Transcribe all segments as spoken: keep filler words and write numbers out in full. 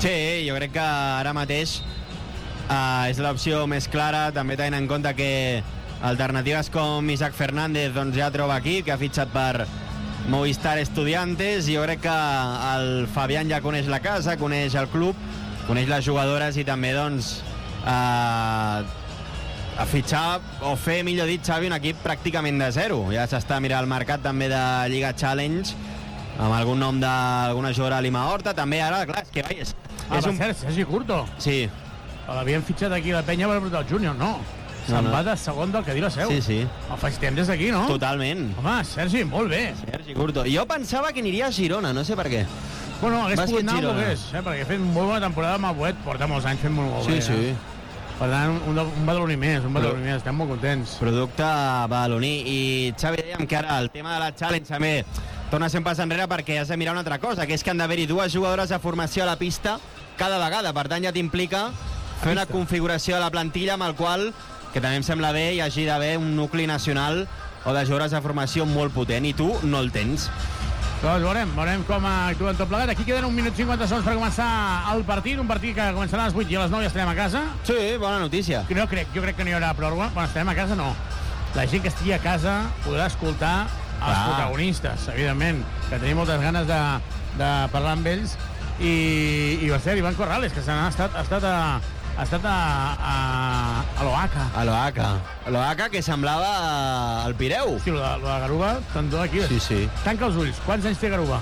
Sí, jo crec que ara mateix uh, és l'opció més clara, també tenint en compte que alternatives com Isaac Fernández doncs ja troba aquí, que ha fitxat per Movistar Estudiantes, i jo crec que el Fabián ja coneix la casa, coneix el club, coneix les jugadores, i també doncs uh, a fitxar o fer, millor dit, Xavi, un equip pràcticament de zero. Ja s'està mirant el mercat també de Lliga Challenge amb algun nom d'alguna jugadora a Lima Horta, també ara, clar, és que vai, és, ah, és va un... ser Sergi Curto. Sí. L'havien fitxat aquí a la penya per portar el júnior, no. Se'n no, no. va de segon del Cadí la Seu. Sí, sí. El felicitem des d'aquí, no? Totalment. Home, Sergi, molt bé. Sergi Curto. Jo pensava que aniria a Girona, no sé per què. Bueno, hagués Bàsquet pogut anar Girona. el que és, eh? Perquè ha fet molt bona temporada amb el Boet, porta molts anys fent molt, molt Sí, bé. sí. Eh? Per tant, un, un badaloní més, un badaloní més, estem molt contents. Producte badaloní. I Xavi, dèiem que ara el tema de la Challenge també torna a ser un pas enrere, perquè has de mirar una altra cosa, que és que han d'haver-hi dues jugadores de formació a la pista cada vegada. Per tant, ja t'implica fer una configuració de la plantilla amb el qual, que també em sembla bé, hi hagi d'haver un nucli nacional o de jugadores de formació molt potent, i tu no el tens. Doncs veurem, veurem com actuen tot plegat. Aquí queden un minut cinquanta segons per començar el partit, un partit que començarà a les vuit i a les nou ja estarem a casa. Sí, bona notícia. No crec, jo crec que no hi haurà pròrroga. Bueno, estarem a casa, no. La gent que estigui a casa podrà escoltar els Ah. protagonistes, evidentment, que tenim moltes ganes de, de parlar amb ells. I, i va ser Ivan Corrales, que se n'ha estat, ha estat a, ha estat a, a, a l'Oaca. A l'Oaca. A l'Oaca, que semblava el Pireu. Sí, la, la Garuba, tant d'aquí. Sí, sí. Tanca els ulls. Quants anys té Garuba?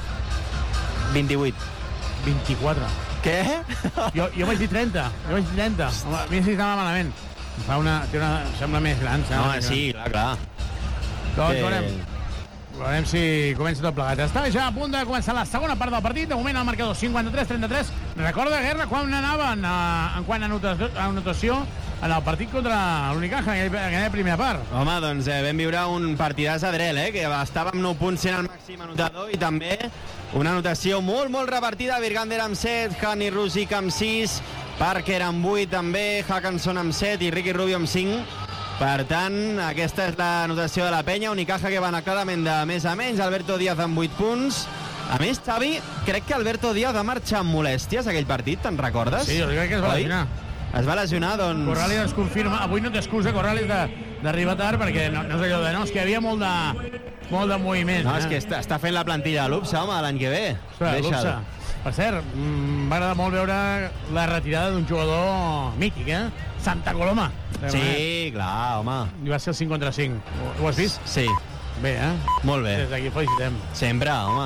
vint-i-vuit. vint-i-quatre. Què? Jo, jo vaig dir trenta. Jo vaig dir trenta. Home, a mi si estava malament. Em fa una, té una... Sembla més gran. No, sí, clar, clar. Doncs Que- veurem. Veurem si comença tot plegat. Està ja a punt de començar la segona part del partit. De moment el marcador cinquanta-tres a trenta-tres. Recorda, Guerra, quan anaven a, en quant a anotació, a anotació en el partit contra l'Unicaja, en aquella primera part. Home, doncs eh, vam viure un partidàs a Drell, eh, que estava amb nou punts sent el màxim anotador, i també una anotació molt, molt repartida. Virgander amb set, Hani Rusic amb sis, Parker amb vuit també, Hackanson amb set i Ricky Rubio amb cinc. Per tant, aquesta és l'anotació de la penya. Unicaja que va anar clarament de més a menys. Alberto Díaz amb vuit punts. A més, Xavi, crec que Alberto Díaz va marxar amb molèsties aquell partit, te'n recordes? Sí, jo crec que es va Oi? lesionar. Es va lesionar, doncs... Corrales ens confirma. Avui no t'excusa, Corrales, d'arribar tard, perquè no, no és allò de... No, és que hi havia molt de, molt de moviment. No, eh? és que està, està fent la plantilla de l'Upsa, home, l'any que ve. Ostres, l'Upsa. Per cert, m'agrada molt veure la retirada d'un jugador mític, eh? Santa Coloma. Sí, clar, home. I va ser el cinc contra cinc. Ho, ho has vist? Sí. Bé, eh? Molt bé. Des d'aquí felicitem. Sempre, home.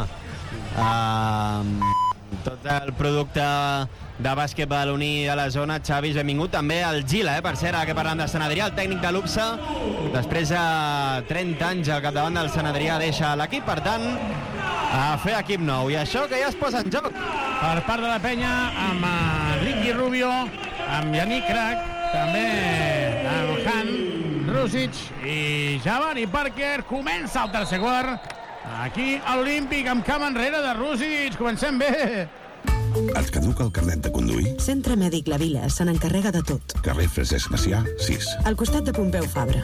Uh, tot el producte de bàsquet badaloní de la zona, Xavi, benvingut també al Gila, eh? Per cert, ara que parlant de Sant Adrià, el tècnic de l'Upsa, després de trenta anys al capdavant del Sant Adrià, deixa l'equip, per tant, a fer equip nou. I això que ja es posa en joc. Per part de la penya, amb uh, Ricky Rubio, amb Yannick Crac, també amb Han, Rusic i Javan i Parker. Comença el tercer quart. Aquí a l'Olímpic, amb camp enrere de Rusic. Comencem bé. Et caduca el carnet de conduir? Centre Mèdic La Vila se n'encarrega de tot. Carrer Francesc Macià, sis. Al costat de Pompeu Fabra.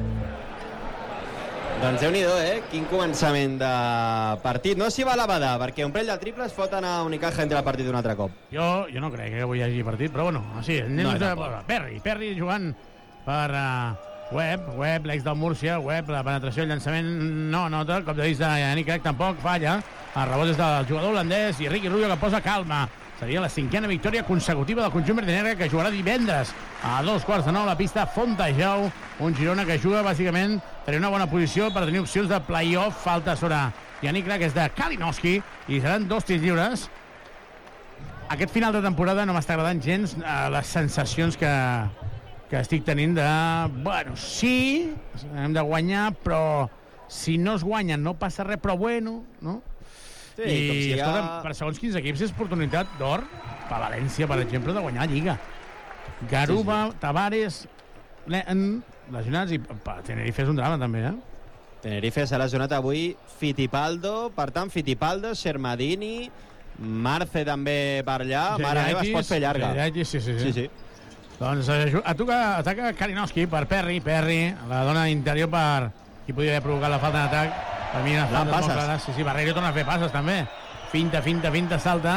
Doncs déu-n'hi-do, eh? Quin començament de partit. No s'hi va la badar, perquè un parell de triples foten a Unicaja entre el partit un altre cop. Jo, jo no crec que avui hi hagi partit, però bueno, sí, anem No, de... tampoc. Perry, Perry jugant per uh, Webb, Webb, l'ex del Múrcia, Webb, la penetració, el llançament no nota, cop de vista de Yannick Crac tampoc falla, el rebot és del jugador holandès i Ricky Rubio que posa calma. Seria la cinquena victòria consecutiva del conjunt verdinegre, que jugarà divendres a dos quarts de nou a la pista Fontejau, un Girona que juga bàsicament per una bona posició per tenir opcions de play-off. Falta sobre Yannick Crac, és de Kalinowski, i seran dos tirs lliures. Aquest final de temporada no m'està agradant gens eh, les sensacions que, que estic tenint de... Bueno, sí, hem de guanyar, però si no es guanyen no passa res, però bueno, no? Sí, I, com si escolta, ja... per segons quins equips és oportunitat d'or per València, per exemple, de guanyar Lliga. Garuba, sí, sí. Tavares, Len, lesionats, i pa, Tenerife és un drama també, eh? Tenerife s'ha lesionat avui Fittipaldo, per tant, Fittipaldo, Shermadini, Marce també per allà, mare meva, es pot fer llarga. Geraitis, sí, sí, sí. Sí, sí. Doncs ataca, ataca Kalinowski per Perry, Perry, la dona interior per qui podria haver provocat la falta d'atac. Per mi, unes faltes molt clares. Sí, sí, Barreiro torna a fer passes, també. Finta, finta, finta, salta.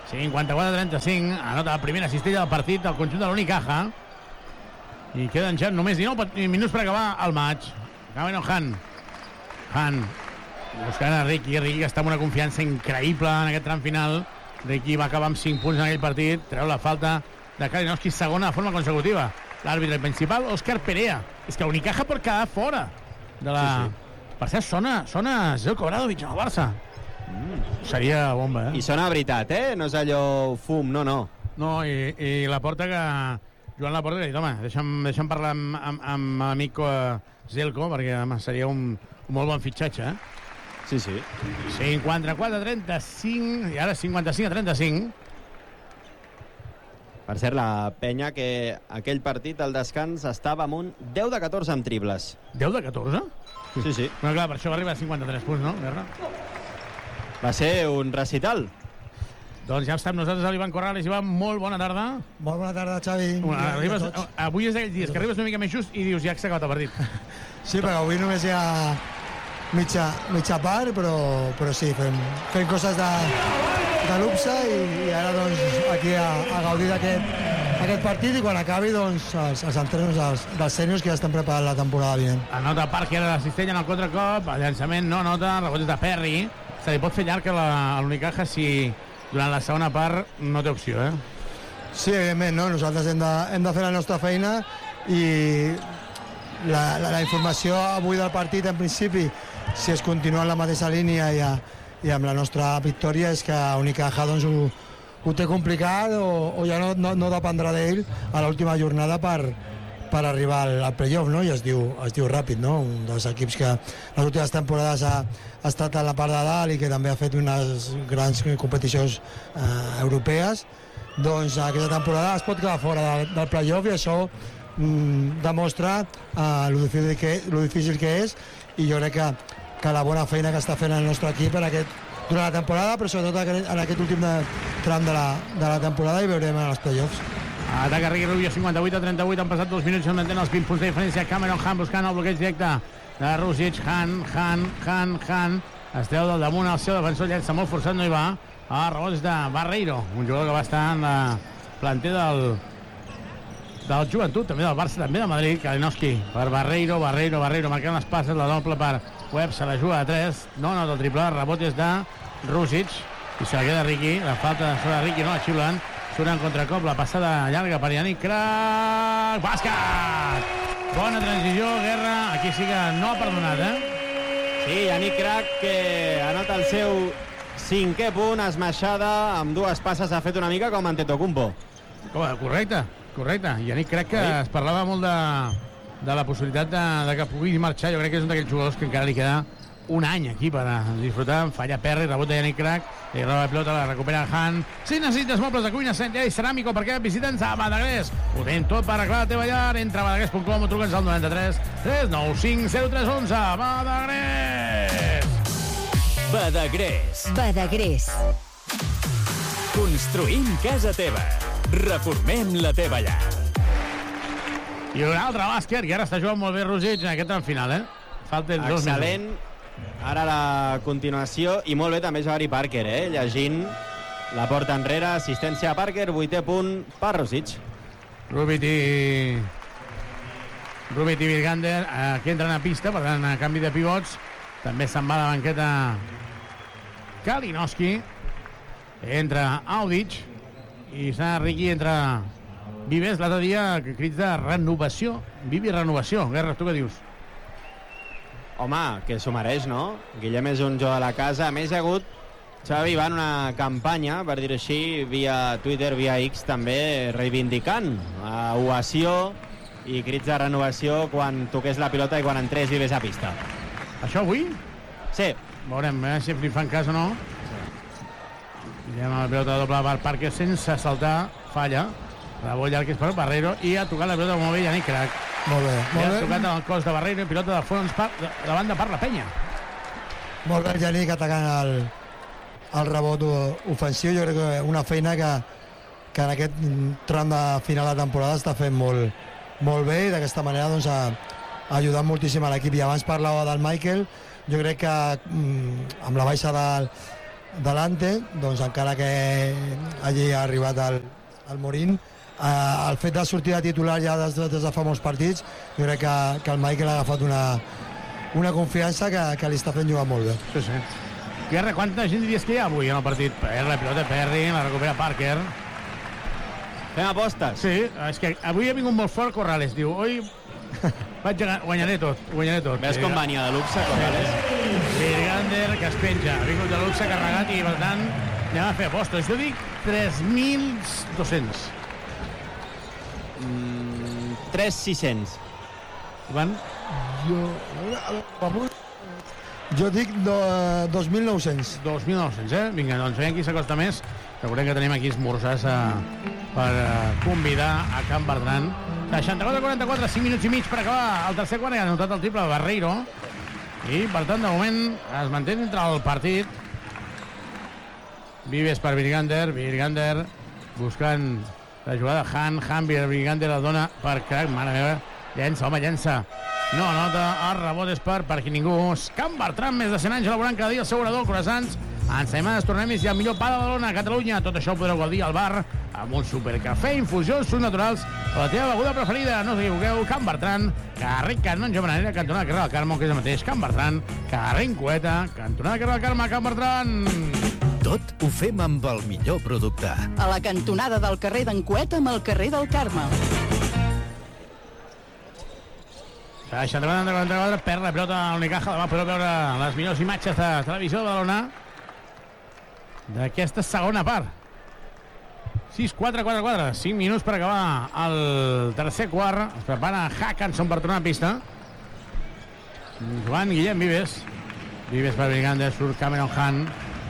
cinquanta-quatre a trenta-cinc, anota la primera cistella del partit del conjunt de l'Unicaja. I queden ja només dinou minuts per acabar el maig. Cameron Hunt. Hunt buscant a Ricky. Ricky que està amb una confiança increïble en aquest tram final. Ricky va acabar amb cinc punts en aquell partit. Treu la falta de Kalinowski, segona de forma consecutiva. L'àrbitre principal, Òscar Perea. És que Unicaja pot quedar fora de la... Sí, sí. Per cert, sona, sona Zeljko Obradović al Barça. Mm. Seria bomba, eh? I sona veritat, eh? No és allò fum, no, no. No, i, i la porta que... Joan Laporta que ha dit, home, deixa'm, deixa'm parlar amb, amb, amb l'amic uh, Zeljko, perquè home, seria un, un molt bon fitxatge, eh? Sí, sí. cinquanta-quatre a trenta-cinc, i ara cinquanta-cinc a trenta-cinc. Per cert, la penya que aquell partit, al descans, estava amb un deu de catorze amb triples. deu de catorze? Sí, sí. Bueno, clar, per això va arribar a cinquanta-tres punts, no, Guerra? Va ser un recital. Doncs ja estem nosaltres a l'Ivan Corrales. Ivan, molt bona tarda. Molt bona tarda, Xavi. Bueno, arribes, avui és d'aquells dies que arribes una mica més just i dius ja que s'ha acabat el partit. Sí, perquè avui només hi ha mitja, mitja part, però, però sí, fem, fem coses de, de luxe i, i ara doncs aquí a, a gaudir d'aquest aquest partit i quan acabi doncs els, els entrenos dels, dels sèniors que ja estan preparant la temporada vinent. Anota Parker a la cistella en el contracop, el llançament no nota, rebot de Perry. Se li pot fer llarg a l'Unicaja si durant la segona part no té opció, eh? Sí, evidentment, no? Nosaltres hem de, hem de fer la nostra feina i la, la, la informació avui del partit, en principi, si es continua en la mateixa línia i, a, i amb la nostra victòria, és que Unicaja doncs, ho, ho té complicat o, o ja no, no, no dependrà d'ell a l'última jornada per, per arribar al, al playoff, no? I es diu, es diu ràpid, no? Un dels equips que les últimes temporades ha, ha estat a la part de dalt i que també ha fet unes grans competicions eh, europees. Doncs aquesta temporada es pot quedar fora del, del playoff i això mm, demostra eh, lo, difícil que, lo difícil que és i jo crec que, que la bona feina que està fent el nostre equip en aquest, durant la temporada, però sobretot en aquest últim de, tram de la, de la temporada i veurem en els playoffs. Ataca Ricky Rubio, cinquanta-vuit a trenta-vuit, han passat dos minuts i mantenen els vint punts de diferència. Cameron Hunt buscant el bloqueig directe de Rusic. Hunt, Hunt, Hunt, Hunt. Es treu del damunt el seu defensor, llença molt forçat, no hi va. A rebots de Barreiro, un jugador que va estar en la planter del, del Joventut, també del Barça, també de Madrid. Kalinowski per Barreiro, Barreiro, Barreiro, marcant les passes, la doble per Webb, se la juga a tres. No, no, el triple, el rebot és de Rusic. I se la queda Ricky, la falta sobre Ricky, no la xiulen. Surt en contracop, la passada llarga per Yannick Crac. Bàsquet! Bona transició, Guerra. Aquí sí que no ha perdonat, eh? Sí, Yannick Crac, que anota el seu cinquè punt, esmaixada, amb dues passes ha fet una mica com Antetokounmpo. Correcte, correcte. Yannick Crac, que sí. Es parlava molt de, de la possibilitat de, de que pugui marxar. Jo crec que és un d'aquells jugadors que encara li queda un any aquí per disfrutar. Falla Perry, rebot de Yannick Crac, li roba la pilota, la recupera Hunt. Si necessites mobles de cuina, Sant Llei Ceràmico, perquè visita'ns a Badagrés. Ho tenim tot per arreglar la teva llar. Entra a badagrés punt com o truca'ns al noranta-tres tres nou cinc zero tres onze. Badagrés! Badagrés. Badagrés. Construïm casa teva. Reformem la teva llar. I un altre bàsquet, que ara està jugant molt bé Rusic en aquest tram final, eh? Falten dos excel·lent. minuts. Ara la continuació, i molt bé també Jabari Parker, eh? Llegint la porta enrere, assistència a Parker, vuitè punt per Rusic. Rubit i... Rubit i Virgander, aquí entren a pista, per tant, a canvi de pivots. També se'n va a la banqueta Kalinowski. Entra Audic. I s'ha Ricky, entra Vives. L'altre dia, crits de renovació. Vivi renovació. Guerra, tu què dius? Home, que s'ho mereix, no? Guillem és un jugador de la casa. A més, hi ha hagut, Xavi, va en una campanya, per dir-ho així, via Twitter, via X, també reivindicant uh, ovació i crits de renovació quan toqués la pilota i quan entrés Vives a pista. Això avui? Sí. Veurem eh, si li fan cas o no. Guillem la pilota doble per Parker sense saltar, falla. Rebot llarg és per Barreiro i ha tocat la pilota molt bé Yannick Crac. Molt bé, molt I ha bé. tocat el cos de Barreiro i pilota de fons per, de, de banda per la penya. Molt bé, Yannick atacant el, el rebot ofensiu. Jo crec que una feina que, que en aquest tram de final de temporada està fent molt, molt bé i d'aquesta manera doncs, ha, ha ajudat moltíssim a l'equip. I abans parlava del Michael, jo crec que mm, amb la baixa del, delante, doncs encara que hagi arribat el, el Morín, eh, el fet de sortir de titular ja des, des de fa molts partits, jo crec que, que el Michael ha agafat una, una confiança que, que li està fent jugar molt bé. Sí, sí. Guerra, quanta gent diries que hi ha avui en el partit? Per la pilota Perry, la recupera Parker. Fem apostes? Sí, és que avui ha vingut molt fort Corrales, diu, oi, vaig a guanyaré tot, guanyaré tot. Ves com venia de luxe, Corrales? Virgander, que es penja, ha vingut de luxe, carregat, i per tant, anem a fer apostes. Jo dic tres mil dos-cents. Mm, tres mil sis-cents. Ivan? Jo... Jo dic do, dos mil nou-cents. dos mil nou-cents, eh? Vinga, doncs veiem qui s'acosta més. Recordem que tenim aquí esmorzars a, per a convidar a Can Bertran. seixanta-quatre quaranta-quatre, cinc minuts i mig per acabar el tercer quart, i ha anotat el triple Barreiro. I, per tant, de moment es manté dintre el partit. Vives per Virgander, Virgander buscant la jugada Han, Han, Virgander la dona per Crac, mare meva, llença, home, llença. No anota, el rebot és per, per aquí ningú. Can Bertran, més de cent anys elaborant cada dia el seu orador, Croissants, ensaïmades, tornemis i el millor pa de Badalona, a Catalunya. Tot això ho podreu gaudir al bar amb un supercafè, infusions, sucs naturals o la teva beguda preferida. No us equivoqueu, Can Bertran, carrer Canonge Manera, cantonada carrer del Carme, que és el mateix. Can Bertran, carrer Incoeta, cantonada carrer del Carme, Can Bertran. Tot ho fem amb el millor producte. A la cantonada del carrer d'Encoeta amb el carrer del Carme. seixanta-quatre quaranta-quatre, perd la pilota a l'Unicaja, demà podeu veure les millors imatges de televisió de Badalona d'aquesta segona part. sis quatre quatre quatre, cinc minuts per acabar el tercer quart. Es prepara Hackanson per tornar a pista. Joan Guillem Vives. Vives per Virgander, surt Cameron Han.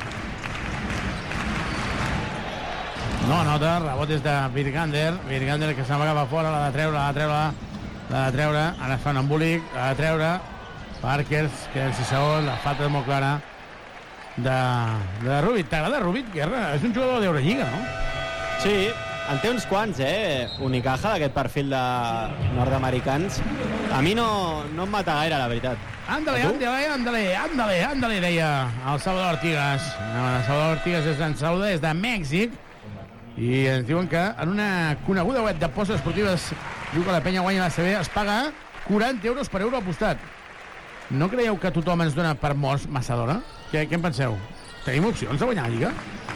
No anota, rebot és de Virgander. Virgander que se'n va cap a fora, l'ha de treure, l'ha de treure, l'ha de treure. Ara es fa un embolic, l'ha de treure. Parker, queden sis segons, la falta és molt clara de, de Rubit. T'agrada Rubit, Guerra? És un jugador d'Eurolliga, no? Sí, en té uns quants, eh? Unicaja, d'aquest perfil de nord-americans. A mi no, no em mata gaire, la veritat. Ándale, ándale, ándale, ándale, ándale, deia el Salvador Artigas. El Salvador Artigas és d'en Sauda, és de Mèxic, i ens diuen que en una coneguda web d'apostes esportives diu que la penya guanya la C B, es paga quaranta euros per euro apostat. No creieu que tothom ens dona per morts massa d'hora? Què, què en penseu? Tenim opcions de guanyar la Lliga?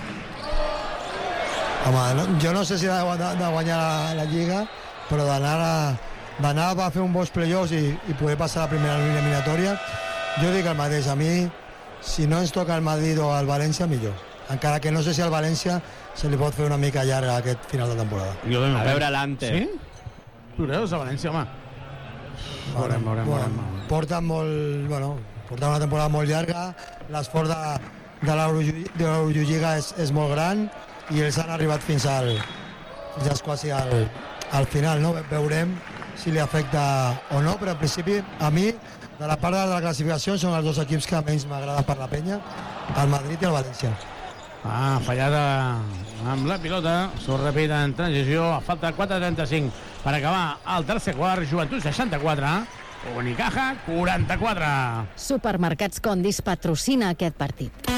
Home, no, jo no sé si de, de, de guanyar la, la Lliga, però d'anar a, d'anar a fer un bons play-offs i, i poder passar la primera eliminatòria, jo dic el mateix. A mi, si no ens toca el Madrid o el València, millor. Encara que no sé si al València se li pot fer una mica llarga aquest final de temporada. Jo a veure l'Ante. Sí? Tu creus, a València, home? Veurem, veurem, veurem. Porten molt, bueno, porten una temporada molt llarga, l'esforç de, de l'Eurolliga és, és molt gran i ells han arribat fins al, ja és quasi al, al final, no? Veurem si li afecta o no, però al principi, a mi, de la part de la classificació, són els dos equips que menys m'agrada per la penya, el Madrid i el València. Ah, fallada amb la pilota, s'ho repita en transició, a falta quatre trenta-cinc per acabar el tercer quart. Joventut seixanta-quatre, Unicaja quaranta-quatre. Supermercats Condis patrocina aquest partit.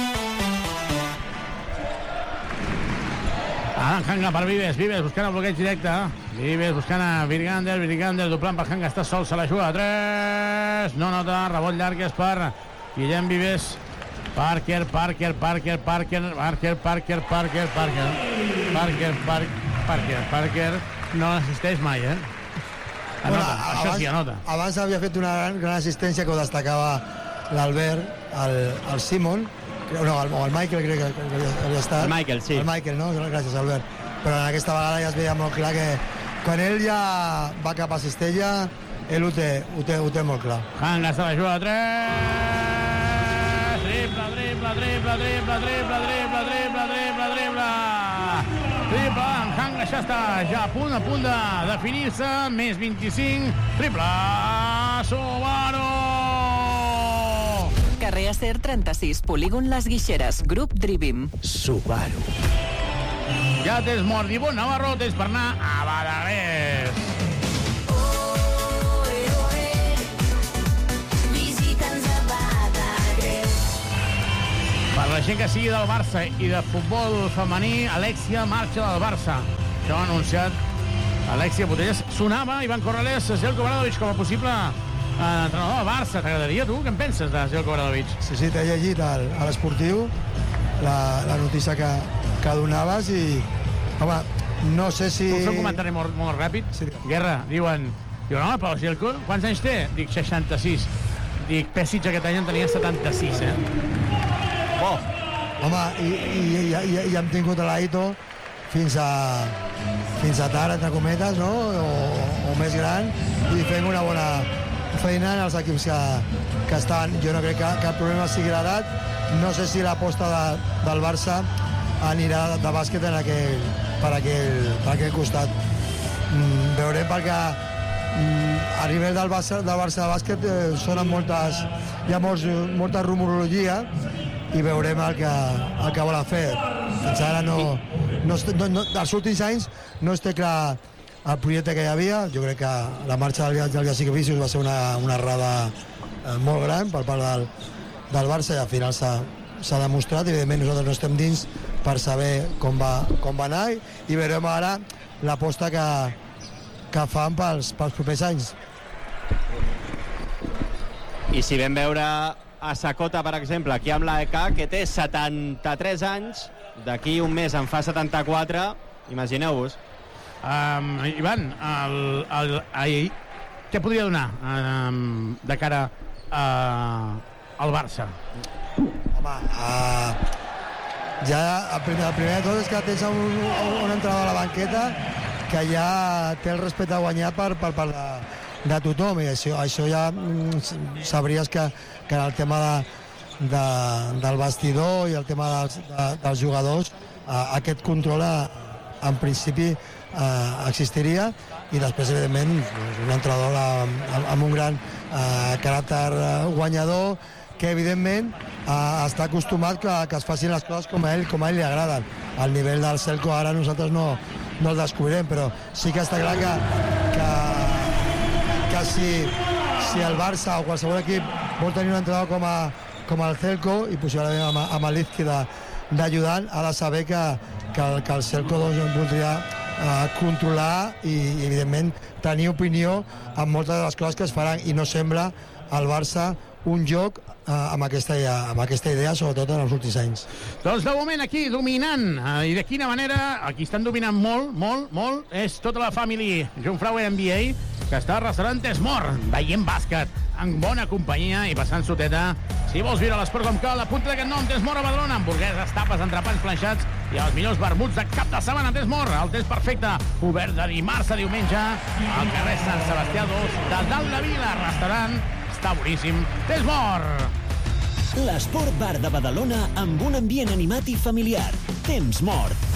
Adam Hanga per Vives, Vives buscant el bloqueig directe, Vives buscant a Virgander, Virgander doblant per Hanga, està sol, se la juga a tres, no nota, rebot llarg és per Guillem Vives. Parker, Parker, Parker, Parker, Parker, Parker, Parker, Parker, Parker, Parker, Parker, no assisteix mai, eh? Anota, bueno, això abans, sí, anota. Abans havia fet una gran, gran assistència que ho destacava l'Albert, el, el Simon, no, el, el Michael crec que, que havia, havia estat. El Michael, sí. El Michael, no? Gràcies, Albert. Però en aquesta vegada ja es veia molt clar que quan ell ja va cap a cistella, ell ho té, ho té, ho té molt clar. Hanga se la juga a tres. Triple, triple, triple, triple, triple, triple, triple, triple, triple. Triple, Hanga ja està ja a punt, a punt de definir-se. Més vint-i-cinc. Triple, Subaru. Carrer Acer trenta-sis, polígon Les Guixeres, grup Drivim. Subaru. Ja tens Mordibó Navarro, tens per anar a Badajoz. Per la la gent que sigui del Barça i de futbol femení, Alexia marxa del Barça. Això ha anunciat Alexia Putellas. Sonava Ivan Corrales, Zeljko Obradović com a possible eh, entrenador del Barça. T'agradaria, tu? Què en penses de Zeljko Obradović? Sí, sí, t'he llegit al, a l'esportiu la, la notícia que, que donaves i, home, no sé si... Puc fer un comentari molt, molt ràpid? Sí. Guerra, diuen, diuen, home, però Zeljko, quants anys té? Dic, seixanta-sis. Dic, Pesic aquest any en tenia setanta-sis, eh? Oh! Home, i, i, i, i, i hem tingut l'Aito fins a, fins a tard, entre cometes, no? O, o més gran, i fent una bona feina en els equips que, que estan. Jo no crec que, que el problema sigui l'edat. No sé si l'aposta de, del Barça anirà de, de bàsquet en aquell, per, aquell, per aquell costat. Mm, veurem perquè mm, a nivell del Barça, del Barça de bàsquet eh, sonen moltes, hi ha molts, molta rumorologia i veurem el que, el que volen fer. Fins ara no, no, no, no, els últims anys no es té clar el projecte que hi havia. Jo crec que la marxa del, del Jessica Vicius va ser una, una errada eh, molt gran per part del, del Barça i al final s'ha demostrat. Evidentment nosaltres no estem dins per saber com va, com va anar i, i veurem ara l'aposta que, que fan pels, pels propers anys. I si vam veure a Sakota, per exemple, aquí amb l'A E K, que té setanta-tres anys, d'aquí un mes en fa setanta-quatre, imagineu-vos. Um, Ivan, el, el, el, què podria donar um, de cara uh, al Barça? Home, uh, ja el primer, el primer de tot és que tens un, un entrenador a la banqueta que ja té el respecte guanyat per, per part de, de tothom, i això, això ja mm, sabries que, que en el tema de, de, del vestidor i el tema dels, de, dels jugadors uh, aquest control uh, en principi uh, existiria, i després evidentment un entrenador amb, amb un gran uh, caràcter uh, guanyador que evidentment uh, està acostumat que, que es facin les coses com a ell, com a ell li agraden. Al nivell del Zeljko ara nosaltres no, no el descobrirem, però sí que està clar que, que, que si, si el Barça o qualsevol equip vol tenir un entrenador com, a, com el Zeljko i possiblement amb, amb el Lizki d'ajudant, ha de saber que, que, que el Zeljko doncs, voldria uh, controlar i, i evidentment tenir opinió en moltes de les coses que es faran, i no sembla al Barça un joc uh, amb, aquesta, amb aquesta idea, sobretot en els últims anys. Doncs de moment aquí, dominant, uh, i de quina manera, aquí estan dominant molt, molt, molt, és tota la família Jungfrau N B A, que està al restaurant Tesmor, veient bàsquet, en bona companyia i passant soteta. Si vols viure l'esport com cal, apunta d'aquest nom, Tesmor a Badalona, hamburgueses, tapes, entrepans planxats i els millors vermuts de cap de setmana. Tesmor, el test perfecte, obert de dimarts a diumenge, al carrer Sant Sebastià dos, de dalt de Vila, restaurant, està boníssim. Tesmor! L'Esport Bar de Badalona amb un ambient animat i familiar. Temps mort.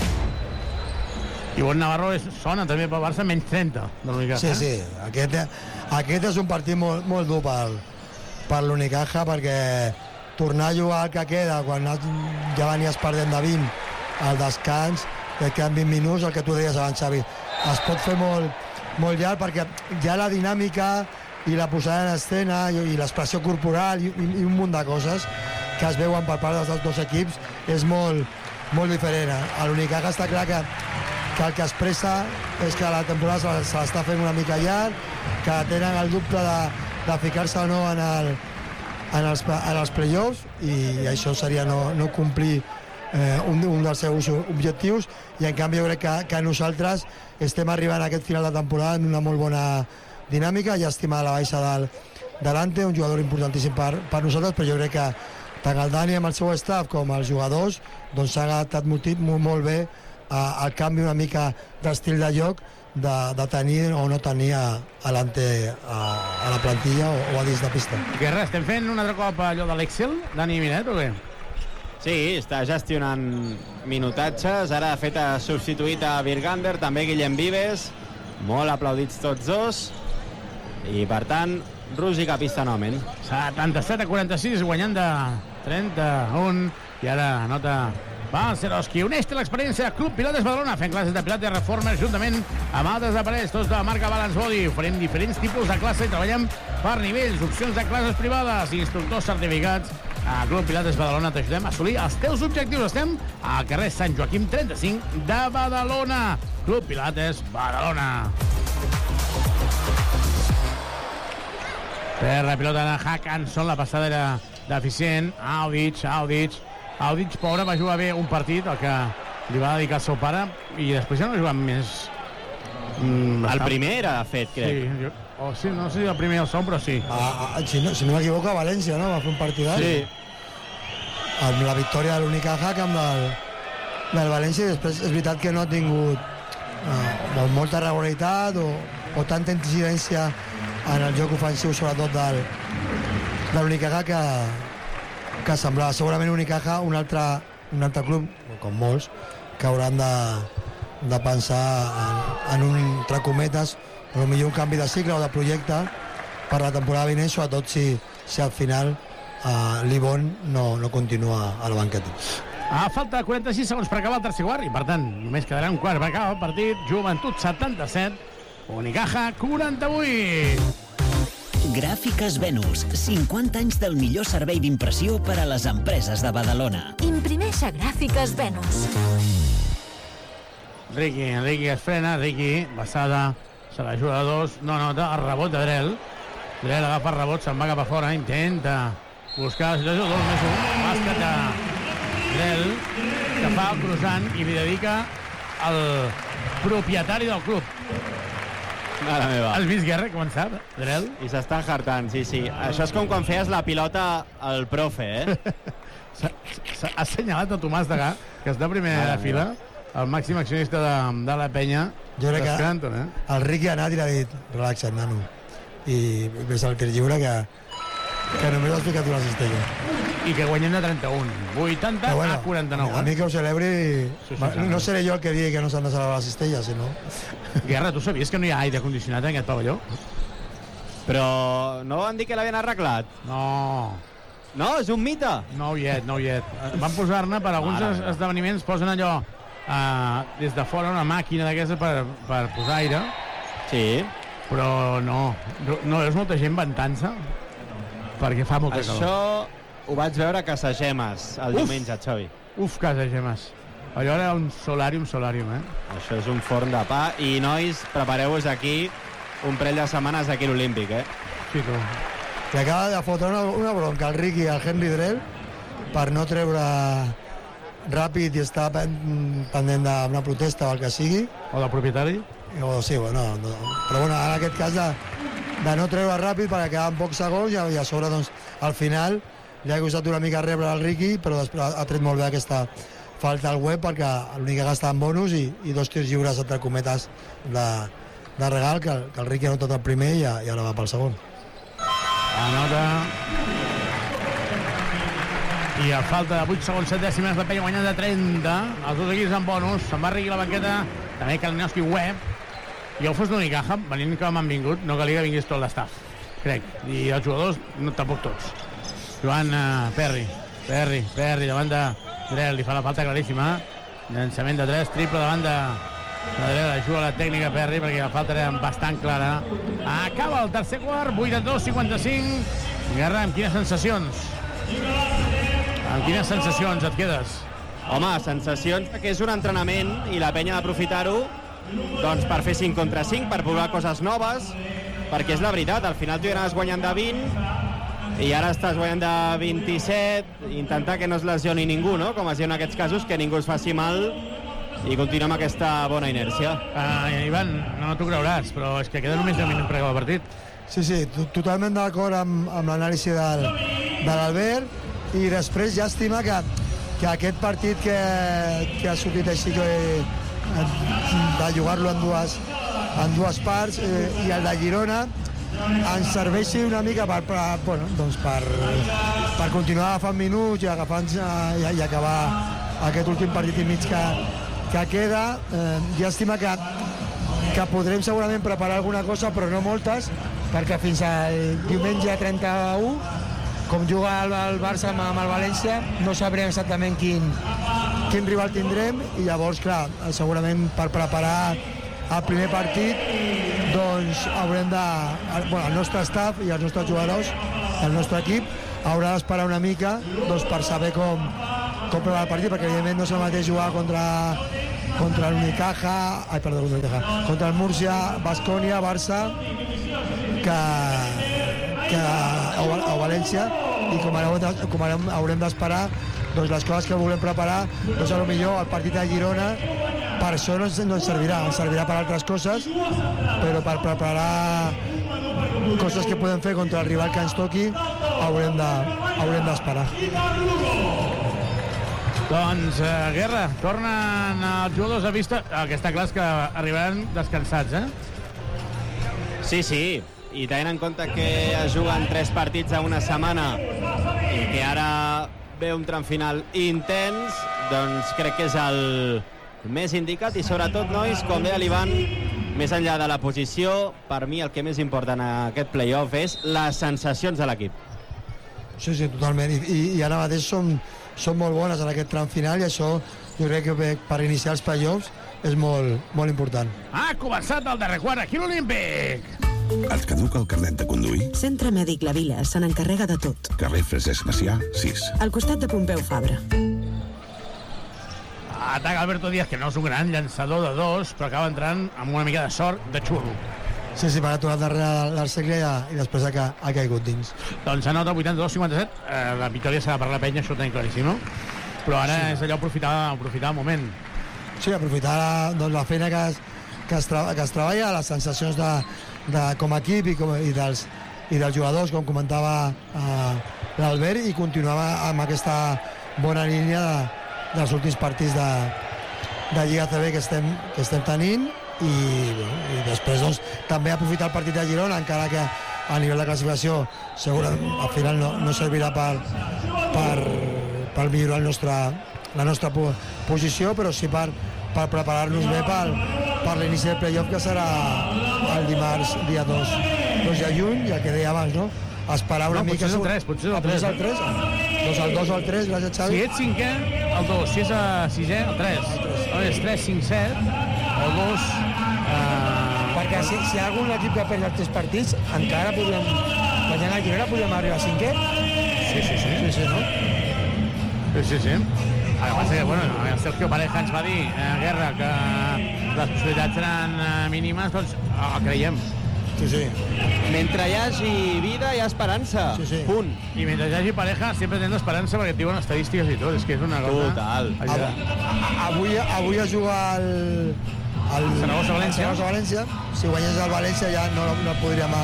I Bon Navarro és, sona també pel Barça menys trenta de l'Unicaja. Sí, sí. Aquest, aquest és un partit molt, molt dur per, per l'Unicaja, perquè tornar a jugar el que queda quan ja venies perdent de vint al descans, que queden vint minuts, el que tu deies abans, Xavi, es pot fer molt, molt llarg, perquè ja la dinàmica i la posada en escena i, i l'expressió corporal i, i, i un munt de coses que es veuen per part dels dos equips és molt, molt diferent. A l'Unicaja està clar que, que el que expressa és que la temporada se l'està fent una mica llarg, que tenen el dubte de, de ficar-se o no en, el, en els, en els play-offs, i això seria no, no complir eh, un, un dels seus objectius, i en canvi jo crec que, que nosaltres estem arribant a aquest final de temporada en una molt bona dinàmica. Llàstima la baixa del, de l'Ante, un jugador importantíssim per, per nosaltres, però jo crec que tant el Dani amb el seu staff com els jugadors doncs s'han adaptat molt, molt bé a, al canvi una mica d'estil de joc, de, de tenir o no tenir a, a l'Ante a, a la plantilla o, o a dins de pista. Guerra, estem fent un altre cop allò de l'Excel, Dani Minet, o què? Sí, està gestionant minutatges. Ara, de fet, ha substituït a Virgander, també Guillem Vives, molt aplaudits tots dos, i per tant Rusi capista novament. setanta-set a quaranta-sis, guanyant de trenta-un, i ara nota Balcerowski. Uneix l'experiència Club Pilates Badalona, fent classes de pilates reformes juntament amb altres aparells, tots de la marca Balance Body. Oferim diferents tipus de classe i treballem per nivells, opcions de classes privades, instructors certificats a Club Pilates Badalona t'ajudem a assolir els teus objectius. Estem al carrer Sant Joaquim trenta-cinc de Badalona. Club Pilates Badalona. Per la pilota de Hackanson, la passada era deficient. Audic, Audic. Audic, pobre, va jugar bé un partit, el que li va dedicar el seu pare, i després ja no ha jugat més. Mm, el primer era fet, crec. Sí, jo, oh, sí, no sé si el primer el som, però sí. Ah, ah, si no, si no m'equivoco, a València, no? Va fer un partidari. Sí. Amb la victòria de l'Unicaja, amb el, del València, i després és veritat que no ha tingut eh, molta regularitat o, o tanta incidència en el joc ofensiu, sobretot del, de l'Unicaja, que, que semblava segurament Unicaja un altre, un altre club, com molts, que hauran de, de pensar en, en un, entre cometes, potser un canvi de cicle o de projecte per la temporada vinent, sobretot si, si al final uh, l'Ibon no, no continua a la banqueta. A falta de quaranta-sis segons per acabar el tercer quart, i per tant només quedarà un quart per acabar el partit. Joventut setanta-set, Unicaja quaranta-vuit. Gràfiques Venus, cinquanta anys del millor servei d'impressió per a les empreses de Badalona. Imprimeix a Gràfiques Venus. Riqui, Riqui es frena, Riqui, passada, se l'ajuda a dos, no nota, el rebot de Drell. Drell agafa el rebot, se'n va cap a fora, intenta buscar la situació, dos més un, bàsquet de Drell, que fa el croissant i li dedica al propietari del club. Mare meva. Has vist Guerra començar, Drell? I s'està enjartant, sí, sí. Això és com quan feies la pilota al profe, eh? S'ha assenyalat a Tomàs Degà, que està primer de fila, el màxim accionista de, de la penya. Jo crec que Scranton, eh? el Riqui ha anat i l'ha dit relaxa't, nano, i ves al tir lliure que, que només has ficat una cistella i que guanyem de trenta-un, vuitanta bueno, a quaranta-nou. A mi que ho celebri, sí, sí, no seré jo el que digui que no s'han de celebrar les cistelles, sinó... Guerra, tu sabies que no hi ha aire condicionat en aquest pavelló? Però no van dir que l'havien arreglat? No. No, és un mite? No yet, no yet. Van posar-ne, per alguns Mare. esdeveniments, posen allò uh, des de fora una màquina d'aquesta per, per posar aire. Sí. Però no, no és molta gent ventant-se perquè fa molta Això... calor. Això ho vaig veure a Casa Gemes el Uf. diumenge, Xavi. Uf, Casa Gemes. Allò era un solàrium, solàrium, eh? Això és un forn de pa. I, nois, prepareu-vos aquí un parell de setmanes aquí a l'Olímpic, eh? Sí, tu. Que acaba de fotre una, una bronca al Riqui i al Henry Drell per no treure ràpid i estar pendent d'una protesta o el que sigui. O del propietari? O sí, bueno, no. Però bueno, en aquest cas de, de no treure ràpid perquè quedaven pocs segons i a, i a sobre, doncs, al final li ha costat una mica rebre al Riqui, però després ha tret molt bé aquesta falta al web perquè l'únic que gasta en bonus i, i dos tirs lliures entre cometes de, de regal que, que el Riqui ha notat el primer i, i ara va pel segon. Anota. I a falta de vuit segons, set dècimes, la penya guanyant de trenta. Els dos equips en bonus. Se'n va Riqui a la banqueta. També Kalinowski web. I el fos d'Unicaja, venint que m'han vingut, no calia que vingués tot l'estaf, crec. I els jugadors, no, tampoc tots. Joan uh, Perry. Perry, Perry, davant de Drell, li fa la falta claríssima. Llançament de tres, triple davant de Drell, ajuda la tècnica Perry perquè la falta era bastant clara. Acaba el tercer quart, vuitanta-dos cinquanta-cinc. Guerra, amb quines sensacions? Amb quines sensacions et quedes? Home, sensacions que és un entrenament i la penya ha d'aprofitar-ho doncs per fer cinc contra cinc, per provar coses noves, perquè és la veritat, al final tu ja anaves guanyant de vint i ara estàs guanyant de vint-i-set, intentar que no es lesioni ningú, no? Com es diu en aquests casos, que ningú es faci mal i continuar amb aquesta bona inèrcia. Uh, Ivan, no t'ho creuràs, però és que queda només deu minuts per acabar el partit. Sí, sí, totalment d'acord amb, amb l'anàlisi del, de l'Albert i després llàstima que, que aquest partit que, que ha sortit així que, de jugar-lo en dues, en dues parts eh, i el de Girona ens serveixi una mica per, per, bueno, doncs per, per continuar agafant minuts i, agafant, i, i acabar aquest últim partit i mig que, que queda. Eh, llàstima que, que podrem segurament preparar alguna cosa, però no moltes, perquè fins al diumenge trenta-u, com juga el, el Barça amb, amb el València, no sabrem exactament quin, quin rival tindrem, i llavors, clar, segurament per preparar el primer partit, doncs haurem de... Bueno, el nostre staff i els nostres jugadors, el nostre equip, haurà d'esperar una mica doncs, per saber com, com preparar el partit, perquè evidentment no és el mateix jugar contra, contra l'Unicaja, ai, perdó, l'Unicaja, contra el Múrcia, Baskonia, Barça, que, que o, o València, i com ara, com ara haurem d'esperar doncs les coses que volem preparar, doncs a lo millor el partit de Girona per això no ens, no ens servirà, ens servirà per altres coses, però per preparar coses que podem fer contra el rival que ens toqui haurem de, haurem d'esperar. Doncs, eh, Guerra, tornen els jugadors a vista, el que està clar és que arribaran descansats, eh? Sí, sí, i tenint en compte que es juguen tres partits a una setmana i que ara ve un tram final intens, doncs crec que és el més indicat i sobretot, nois, com deia l'Ivan, més enllà de la posició, per mi el que més importa en aquest play-off és les sensacions de l'equip. Sí, sí, totalment, i, i, i ara mateix som, som molt bones en aquest tram final i això jo crec que per iniciar els play-offs és molt, molt important. Ha començat el darrer quart aquí a l'Olímpic. Et caduca el carnet de conduir? Centre Mèdic La Vila se n'encarrega de tot. Carrer Francesc Macià, sis. Al costat de Pompeu Fabra. Ataca Alberto Díaz, que no és un gran llançador de dos, però acaba entrant amb una mica de sort de xurro. Sí, sí, per aturar darrere l'Arsegle i després ha, ha caigut dins. Doncs anota vuitanta-dos cinquanta-set, eh, la victòria serà per la penya, això ho tenim claríssim, no? Però ara sí. És allò aprofitar, aprofitar el moment. Sí, aprofitar doncs, la feina que es, que, es tra que es treballa, les sensacions de, de, com a equip i, com, i, dels, i dels jugadors, com comentava eh, l'Albert, i continuava amb aquesta bona línia de, dels últims partits de, de Lliga A C B que estem, que estem tenint i, i després doncs, també aprofitar el partit de Girona, encara que a nivell de classificació segurament al final no, no servirà per, per, per millorar el nostre, la nostra posició, però sí per, per preparar-nos bé per, per l'inici del playoff, que serà el dimarts dia dos de juny, ja que deia abans, no? Esperar una no, mica... Potser és el tres, potser és el tres. Ah, el tres? Doncs el dos o el tres, gràcies, Xavi. Si ets cinquè, el dos. Si és a sisè, el tres. O és tres, cinc, set, el dos... Uh... Perquè si, si hi ha algun equip que perd els tres partits, encara podríem... Guanyant a Girona podríem arribar a cinquè? Sí, sí, sí. Sí, sí, no? Sí, sí, sí. El que passa que, bueno, el Sergio Pareja ens va dir, eh, Guerra, que les possibilitats seran eh, mínimes, doncs el creiem. Sí, sí. Mentre hi hagi vida, hi ha esperança. Sí, sí. Punt. I mentre hi hagi pareja, sempre tenen esperança perquè et diuen estadístiques i tot. És que és una cosa... Total. Avui, avui es juga el... el Saragossa-València. Saragossa-València. Si guanyés el València ja no, no el podríem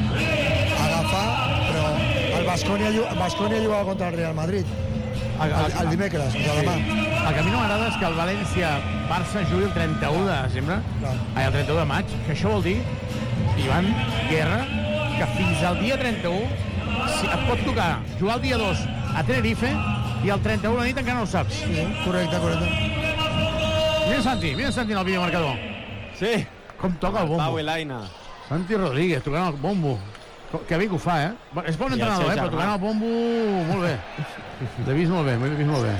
agafar, però el Baskonia, Baskonia jugava contra el Real Madrid. El, el, el dimecres, o demà. El que a mi no m'agrada és que el València-Barça jugui el trenta-u de desembre, ai, el trenta-u de maig, que això vol dir, Ivan Guerra, que fins al dia trenta-u si et pot tocar jugar el dia dos a Tenerife i el trenta-u de la nit encara no ho saps. Sí, correcte, correcte. Mira Santi, mira Santi en el videomarcador. Sí. Com toca el bombo. Pau i l'Aina. Santi Rodríguez tocant el bombo. Que bé que ho fa, eh? És bon entrenador, eh? Però tocant el bombo molt bé. L'he vist molt bé, l'he vist molt bé.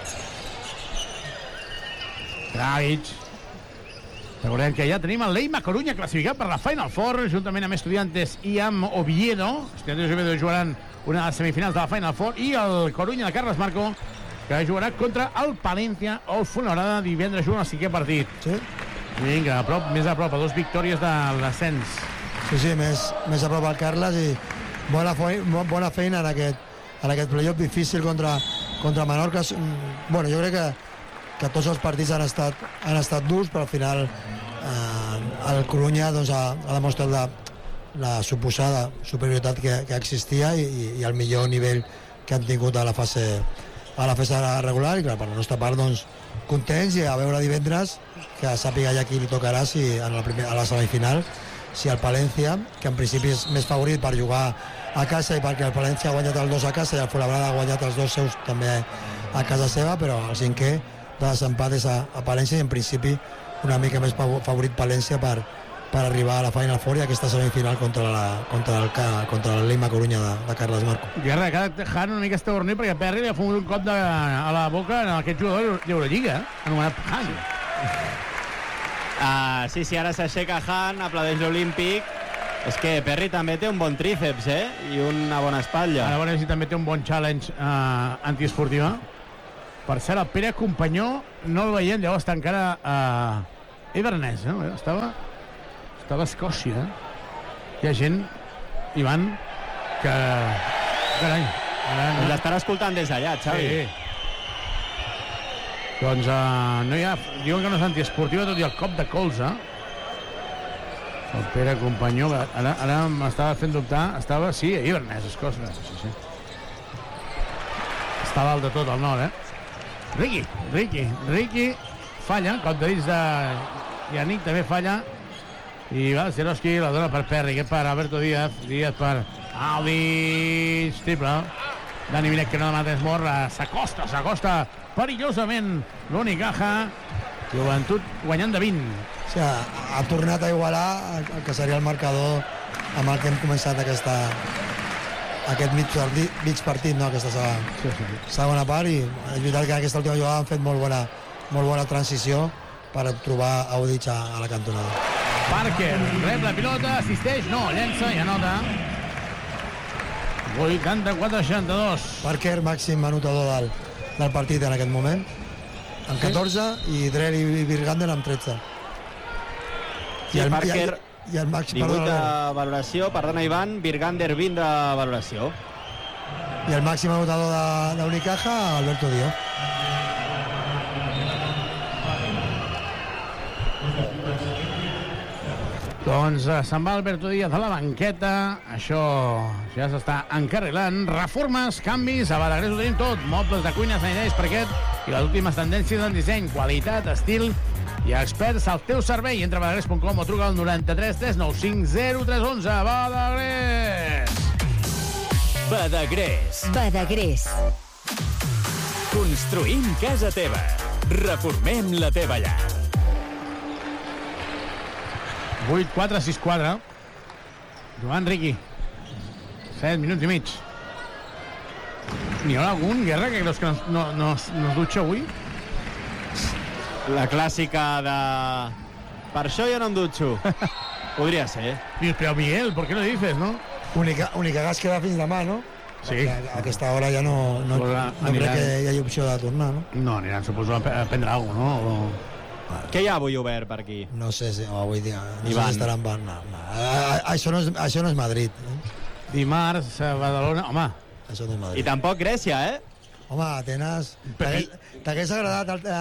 Dragic. Recordem que ja tenim el Leima Coruña classificat per la Final Four, juntament amb Estudiantes i amb Oviedo. Estudiantes i Oviedo jugaran una de les semifinals de la Final Four, i el Coruña de Carles Marco, que jugarà contra el Palència o el Fuenlabrada divendres jugant el cinquè partit. Sí. Vinga, a prop, més a prop, a dos victòries de l'ascens. Sí, sí, més, més a prop al Carles, i bona, feina, bona feina en aquest, en aquest playoff difícil contra, contra Menorca. Bueno, jo crec que, que tots els partits han estat, han estat durs, però al final eh, el Coruña doncs, ha, ha demostrat la, la suposada superioritat que, que existia i, i el millor nivell que han tingut a la fase, a la fase regular, i clar, per la nostra part doncs, contents, i a veure divendres que sàpiga ja qui li tocarà si en la primer, a la semifinal, si el Palència, que en principi és més favorit per jugar a casa i perquè el Palència ha guanyat els dos a casa i el Fuenlabrada ha guanyat els dos seus també a casa seva, però el cinquè de desempat és a, a Palència, i en principi una mica més favorit Palència per, per arribar a la Final Four i aquesta semifinal contra la, contra el, contra el Leima Coruña de, de Carles Marco. Guerra, ha quedat Han una mica estabornit perquè Perry li ha fumut un cop de, a la boca en aquest jugador d'Eurolliga, eh? Anomenat Han. Uh, sí, sí, ara s'aixeca Han, aplaudeix l'Olímpic És que Perry també té un bon tríceps, eh? I una bona espatlla. Ara veurem si també té un bon challenge eh, antiesportiva. Per cert, el Pere Companyó no el veiem, llavors està encara a eh, Inverness, eh? Estava, estava a Escòcia. Hi ha gent, Ivan, que... Carai. Ara no... L'estarà escoltant des d'allà, Xavi. Sí. Doncs uh, no hi ha... Diuen que no és antiesportiva, tot i el cop de colze. El Pere Companyó, ara, ara m'estava fent dubtar, estava, sí, a Inverness, Escòcia. Sí, sí. Està dalt de tot al nord, eh? Riqui, Riqui, Riqui falla, cop de dits de Yannick també falla, i va, Zeroski la dona per Perry, que per Alberto Díaz, Díaz per Aldic, triple. Dani Miret, que no demà tres mort, s'acosta, s'acosta perillosament l'Unicaja, Joventut guanyant de vint. O sigui, ha tornat a igualar el que seria el marcador amb el que hem començat aquesta, aquest mig partit, mig partit no? Aquesta segona, sí, sí, sí. segona part, i és veritat que aquesta última jugada han fet molt bona, molt bona transició per trobar Audic a, a la cantonada. Parker rep la pilota, assisteix, no, llença i anota. vuitanta-quatre a seixanta-dos. Parker, màxim anotador del, del partit en aquest moment, amb catorze, i Drell i Virgander amb tretze. I el, Parker, i el màxim, divuit de valoració, perdona Ivan, Virgander vint de valoració. I el màxim anotador de, de Unicaja, Alberto Díaz. Doncs uh, se'n va Alberto Díaz a la banqueta, això ja s'està encarrilant. Reformes, canvis, a Badagrés ho tenim tot, mobles de cuina, sanitaris, parquet i les últimes tendències en disseny, qualitat, estil i experts al teu servei. Entra a badagrés punt com o truca al noranta-tres tres nou cinc zero tres onze. Badagrés! Badagrés. Badagrés. Construïm casa teva. Reformem la teva llar. vuit quatre sis quatre. Joan Riqui. set minuts i mig. N'hi haurà algun, Guerra, que creus que no, no, no, no es dutxa avui? La clàssica de... Per això jo no em dutxo. Podria ser. Però Miguel, ¿por qué no dices, no? Única, única gas queda fins demà, no? Sí. A, a aquesta hora ja no, no, no, no crec que hi hagi opció de tornar, no? No, aniran, suposo, a prendre alguna cosa, no? O... Què hi ha avui obert per aquí? No sé si avui dia no sé si estaran van. No, no. A, això, no és, això no és Madrid. No? Dimarts a Badalona, home. Això no és Madrid. I tampoc Grècia, eh? Home, Atenes. T'hagués agradat el,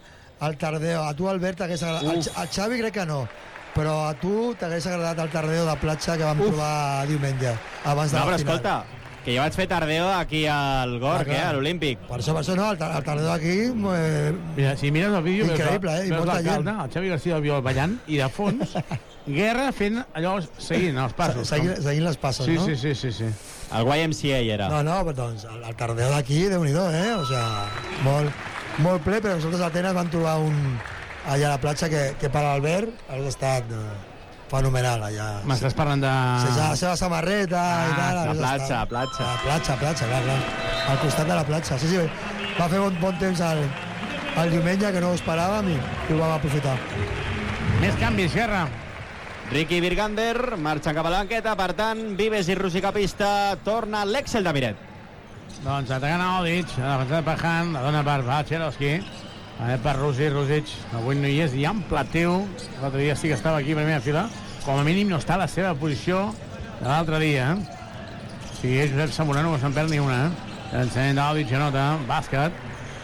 el Tardeo. A tu, Albert, t'hagués agradat. A Xavi crec que no. Però a tu t'hagués agradat el Tardeo de platja que vam Uf. trobar diumenge, abans de no, la final. No, però escolta, que jo vaig fer Tardeo aquí al Gorg, ah, eh, a l'Olímpic. Per això, per això no, el, el Tardeo aquí... Eh, Mira, si mires el vídeo, increïble, veus, eh, veus l'alcalde, el Xavi García del Viol ballant, i de fons, Guerra fent allò, seguint els passos. Seguint, seguint les passes, sí, no? Sí, sí, sí, sí. El Y M C A era. No, no, però doncs, el, el Tardeo d'aquí, Déu-n'hi-do, eh? O sea, molt, molt ple, però nosaltres a Atenes vam trobar un... allà a la platja que, que per l'Albert ha estat... Eh, fenomenal allà. M'estàs parlant de... La seva samarreta ah, i tal. La platja, la platja. La platja, platja, clar, clar. Al costat de la platja. Sí, sí, va fer bon, bon temps el, el diumenge, que no ho esperàvem, i, i ho vam aprofitar. Més canvis, Guerra. Riqui Virgander marxa cap a la banqueta, per tant, Vives i Rússic a pista, torna l'Excel de Miret. Doncs atacant a Odic, la defensa de Pajan, la dona per Bacherovski. A veure, per Rússic, Rússic, avui no hi és, i en Plateu, l'altre dia sí que estava aquí a primera fila, com a mínim no està a la seva posició de l'altre dia, eh? O sigui, Josep Zamorano no se'n perd ni una, eh? Llançament d'Òdic, nota, bàsquet.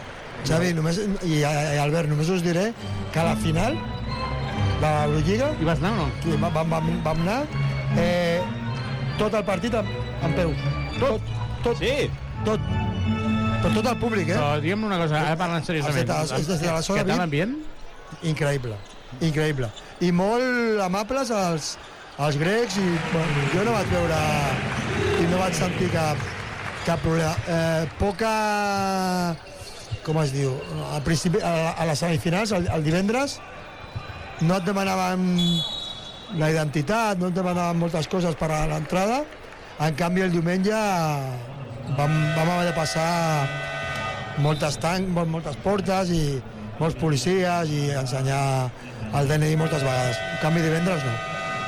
Xavi, només, i, i Albert, només us diré que a la final de l'Eurolliga... Hi vas anar o no? Sí, vam, vam, vam anar eh, tot el partit amb, amb peus. Tot, tot, sí. tot. Per tot el públic, eh? Però digue'm una cosa, ara parlant seriosament. És des de la zona vint. Ambient? Increïble, increïble. I molt amables els, els grecs, i bueno, jo no vaig veure i no vaig sentir cap, cap problema. Eh, poca... Com es diu? Al principi, a, a les semifinals, el, el divendres, no et demanaven la identitat, no et demanaven moltes coses per a l'entrada. En canvi, el diumenge vam, vam haver de passar moltes tancs, moltes portes i molts policies i ensenyar el D N I moltes vegades. En canvi, divendres no.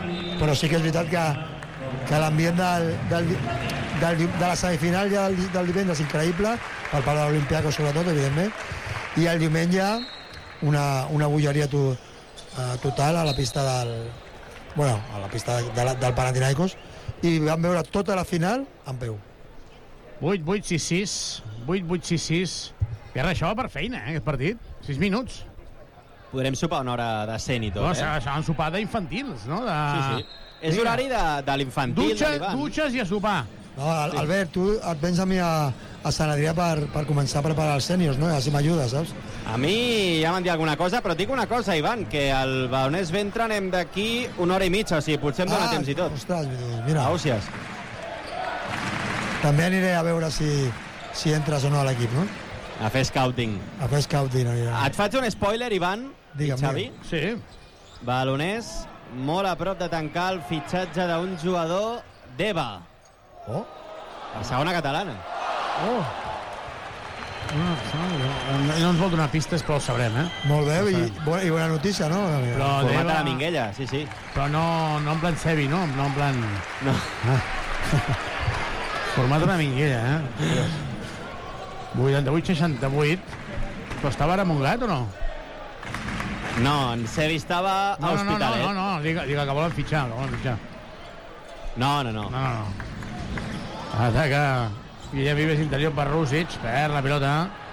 però sí que és veritat que, que l'ambient del, del, del, de la semifinal ja del, del divendres és increïble, per part de l'Olympiacos sobretot, evidentment, i el diumenge una, una bogeria to, uh, total a la pista del, bueno, a la pista de, de, del Panathinaikos, i vam veure tota la final en peu. vuit vuit sis sis, vuit vuit sis sis. Pierre, això va per feina, eh, aquest partit. sis minuts. Podrem sopar una hora de cent i tot, no, eh? S'han sopat d'infantils, no? De... Sí, sí. És horari de, de l'infantil, Dutxa, de l'Ivan. dutxes i a sopar. No, Albert, tu et vens a mi a, a Sant Adrià per, per començar a preparar els sèniors, no? Així m'ajudes, saps? A mi ja m'han dit alguna cosa, però et dic una cosa, Ivan, que al Badalonès Ventre anem d'aquí una hora i mitja, o sigui, potser em dóna ah, temps i tot. Ostres, mira. Àusies. També aniré a veure si, si entres o no a l'equip, no? A fer scouting. A fer scouting. Ja. Et faig un spoiler, Ivan Digue'm, i Xavi. Sí. Badalonès, molt a prop de tancar el fitxatge d'un jugador d'Eva. Oh. La segona catalana. Oh. No, no, no ens vol donar pistes, però ho sabrem, eh? Molt bé, i, i bona notícia, no? Però format a la Minguella, sí, sí. Però no, no en plan Sevi, no? No en plan... No. Ah. Format a la Minguella, eh? vuitanta-vuit seixanta-vuit. Però estava ara Montgat o no? No, en Sevi estava a no, no, Hospitalet. No, no, no, no, diga, diga que volen fitxar, que volen fitxar. No, no, no. No, no, no. Ataca Guillem Vives, interior per Rússic, perd la pilota.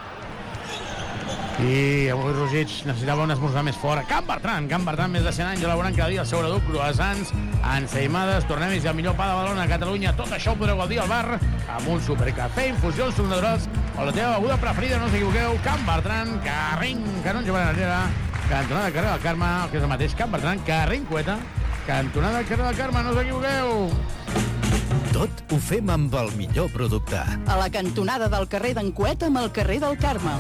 I avui Rússic necessitava un esmorzar més fora. Can Bertran, Can Bertran, més de cent anys elaborant cada dia el seu reduc, croissants, ensaïmades, tornem-hi el millor pa de Badalona a Catalunya. Tot això ho podreu gaudir al bar amb un supercafè, infusions, suc naturals o la teva beguda preferida, no us equivoqueu. Can Bertran, Carring, Canonge Berenera, cantonada carrer del Carme, que és el mateix, Can Bertran, Carring Cueta, cantonada carrer del Carme, no us equivoqueu. Tot ho fem amb el millor producte. A la cantonada del carrer d'en Cueta amb el carrer del Carme.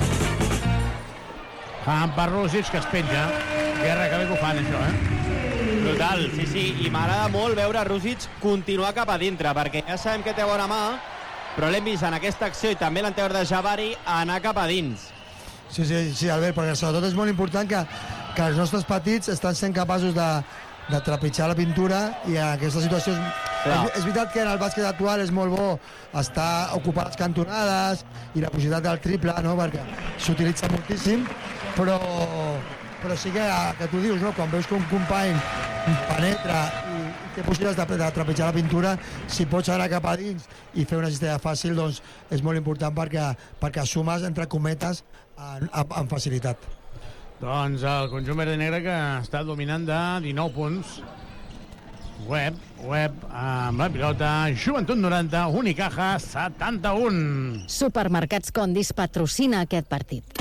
Fan per Rússic, que es penja. Guerra, que bé que ho fan, això, eh? Brutal, sí, sí. I m'agrada molt veure Rússic continuar cap a dintre, perquè ja sabem que té bona mà, però l'hem vist en aquesta acció i també l'anterior de Jabari anar cap a dins. Sí, sí, sí, Albert, perquè sobretot és molt important que, que els nostres petits estan sent capaços de, de trepitjar la pintura i en aquestes situacions... És, és veritat que en el bàsquet actual és molt bo estar ocupant les cantonades i la possibilitat del triple, no?, perquè s'utilitza moltíssim, però, però sí que, que tu dius, no?, quan veus que un company penetra i, i té possibilitats de, de trepitjar la pintura, si pots anar cap a dins i fer una cistella fàcil, doncs és molt important perquè, perquè sumes, entre cometes, en, en, en facilitat. Doncs el conjunt verd i negre que està dominant de dinou punts. Web, Web amb la pilota, Joventut noranta, Unicaja setanta-un. Supermercats Condis patrocina aquest partit.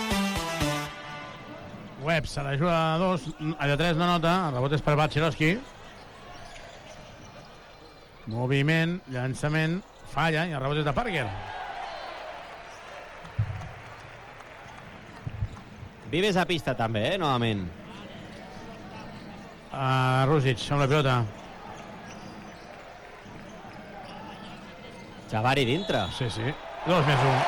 Web se la juga a dos, a de tres no nota, el rebot és per Batxeroski. Moviment, llançament, falla, i el rebot és de Parker. Vives a pista també, eh, novament. Uh, Rússic, amb la pilota. Jabari dintre. Sí, sí. Dos més un.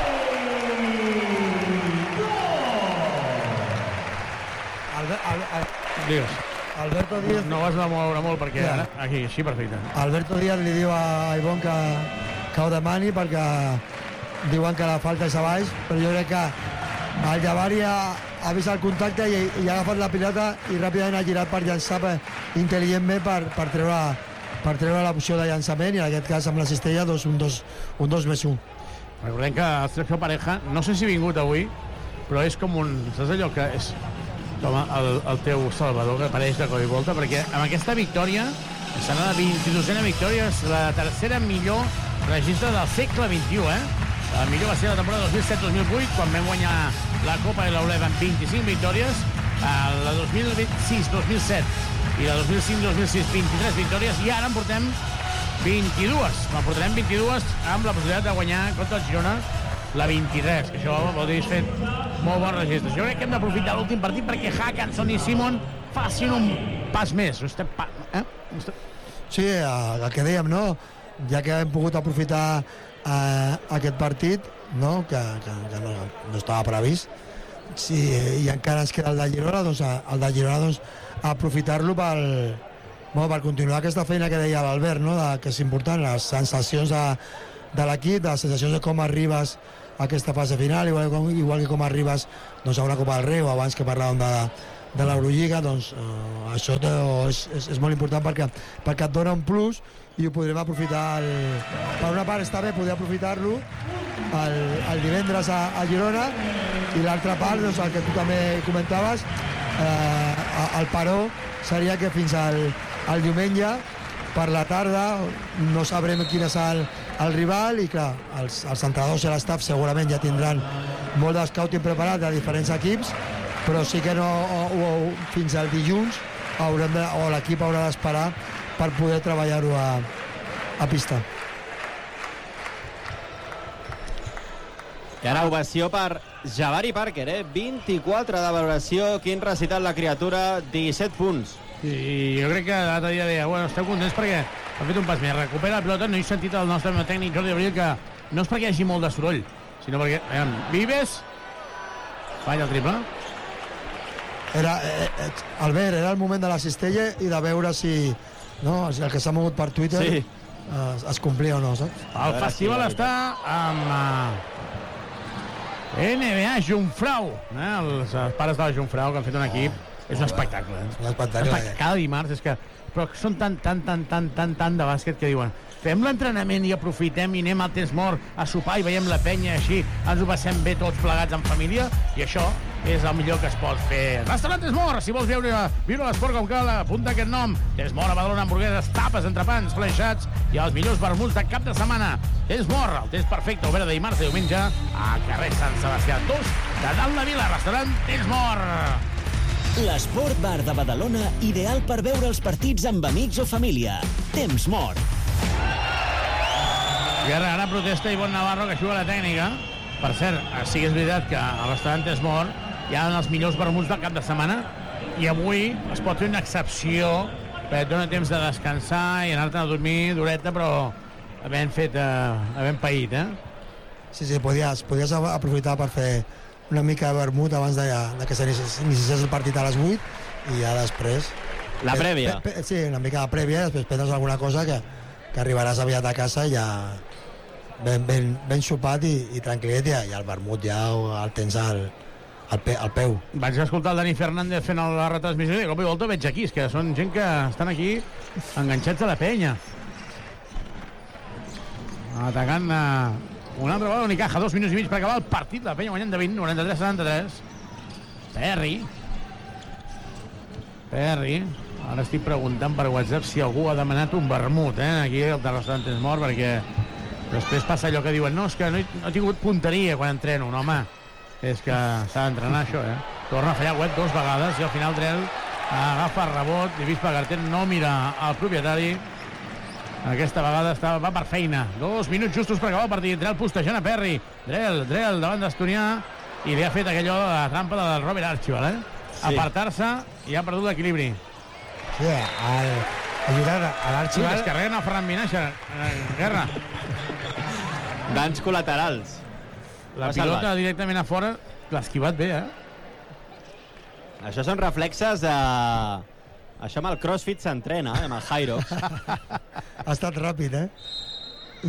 Albert, Al, Al, Digues. Alberto Díaz... No, no ho has de moure molt perquè ja. Ara, aquí, així, perfecte. Alberto Díaz li diu a Ivonne que, que ho demani perquè diuen que la falta és a baix, però jo crec que el Jabari ha, ha vist el contacte i, i ha agafat la pilota i ràpidament ha girat per llançar per, intel·ligentment per, per treure per treure l'opció de llançament i en aquest cas amb la cistella doncs un dos, un dos més un. Recordem que el Sergio Pareja, no sé si ha vingut avui, però és com un... Saps allò que és com el, el teu Salvador, que apareix de cop i volta, perquè amb aquesta victòria serà la vint-i-dosena victòria, és la tercera millor registre del segle vint-i-u, eh? El millor va ser la temporada dos mil set dos mil vuit, quan vam guanyar la Copa i l'Oleb amb vint-i-cinc victòries, la dos mil sis dos mil set i la dos mil cinc dos mil sis vint-i-tres victòries, i ara en portem vint-i-dues. En portarem vint-i-dues amb la possibilitat de guanyar contra el Girona la vint-i-tres, que això vol dir fet molt bon registre. Jo crec que hem d'aprofitar l'últim partit perquè Hackanson i Simon facin un pas més. Pa... Eh? Sí, el que dèiem, no? Ja que hem pogut aprofitar eh, aquest partit, no? Que, que, que no, no estava previst, sí, i encara ens queda el de Girona, doncs el de Girona doncs, aprofitar-lo pel, bueno, per continuar aquesta feina que deia l'Albert, no? De, que és important, les sensacions de, de l'equip, de les sensacions de com arribes a aquesta fase final, igual, com, igual que com arribes doncs, a una Copa del Rei, o abans que parlàvem de, de l'Eurolliga, doncs eh, això te, és, és, és molt important perquè, perquè et dona un plus i ho podrem aprofitar. El, per una part està bé poder aprofitar-lo el, el divendres a, a Girona, i l'altra part, doncs, el que tu també comentaves, eh, el paró seria que fins al, al diumenge per la tarda no sabrem quin és el, el rival, i clar, els, els entrenadors i l'estaf segurament ja tindran molt d'escouting preparat de diferents equips, però sí que no, o, o, fins al dilluns haurem de, o l'equip haurà d'esperar per poder treballar-ho a, a pista. I ara ovació per Jabari Parker, eh? vint-i-quatre de valoració, quin recitat la criatura, disset punts. I jo crec que l'altre dia deia, bueno, esteu contents perquè han fet un pas més, recupera la pilota. No he sentit el nostre tècnic Jordi Abril que no és perquè hi hagi molt de soroll, sinó perquè, veiem, Vives falla el triple. Era, eh, eh, Albert, era el moment de la cistella i de veure si, no, si el que s'ha mogut per Twitter sí. eh, es complia o no, saps? El festival està amb uh, N B A Jungfrau, eh? Els pares de la Jungfrau que han fet un equip. És un espectacle, eh? Un espectacle. espectacle. Cada dimarts, és que... Però són tan, tan, tan, tan, tan, tan de bàsquet que diuen fem l'entrenament i aprofitem i anem al temps mort a sopar i veiem la penya, així ens ho passem bé tots plegats en família, i això és el millor que es pot fer. Restaurant Tesmort, si vols veure, viure l'esport com cal, apunta aquest nom. Tesmort, a Badalona, hamburgueses, tapes, entrepans, flanxats i els millors vermuts de cap de setmana. Tesmort, el test perfecte, obert de dimarts i diumenge a carrer Sant Sebastià dos de Dalt de Vila. Restaurant Tesmort. L'Esport Bar de Badalona, ideal per veure els partits amb amics o família. Temps mort. I ara, ara protesta Ivonne Navarro, que juga a la tècnica. Per cert, sí que és veritat que al restaurant Temps Mort hi ha els millors vermuts del cap de setmana, i avui es pot fer una excepció perquè et dona temps de descansar i anar-te'n a dormir d'horeta, però havent fet, eh, havent paït, eh? Sí, sí, podies, podies aprofitar per fer una mica de vermut abans de, de que s'iniciés el partit a les vuit, i ja després... La prèvia. Pe, pe, sí, una mica de prèvia, després prendre's alguna cosa que, que arribaràs aviat a casa i ja ben, ben, ben sopat i, i tranquil·let, i, i el vermut ja el tens al, al, pe, al peu. Vaig escoltar el Dani Fernández fent la retransmissió i de cop i volta veig aquí, és que són gent que estan aquí enganxats a la penya. Atacant a... un altre gol d'Unicaja, dos minuts i mig per acabar el partit. La penya guanyant de vint, noranta-tres setanta-tres. Perry. Perry. Ara estic preguntant per WhatsApp si algú ha demanat un vermut, eh? Aquí el de restaurant és mort, perquè després passa allò que diuen, no, és que no he, no he tingut punteria quan entreno. No, home, és que s'ha d'entrenar això, eh? Torna a fallar Webb dos vegades i al final Drell agafa el rebot. Lluís Pagarten no mira al propietari. Aquesta vegada està, va per feina. Dos minuts justos per acabar el partit. Drell postejant a Perry. Drell, Drell davant d'Estonià, i li ha fet aquellò de la trampa del Robert Archibald, eh? Sí. Apartar-se i ha perdut l'equilibri. Sí, el, ajudar a l'Archibald... Sí, es carreguen el Ferran Vinaixa. Guerra. Danys col·laterals. La pilota salvat directament a fora. L'ha esquivat bé, eh? Això són reflexes de... Això amb el CrossFit s'entrena, eh? Amb el Hyrox. Ha estat ràpid, eh?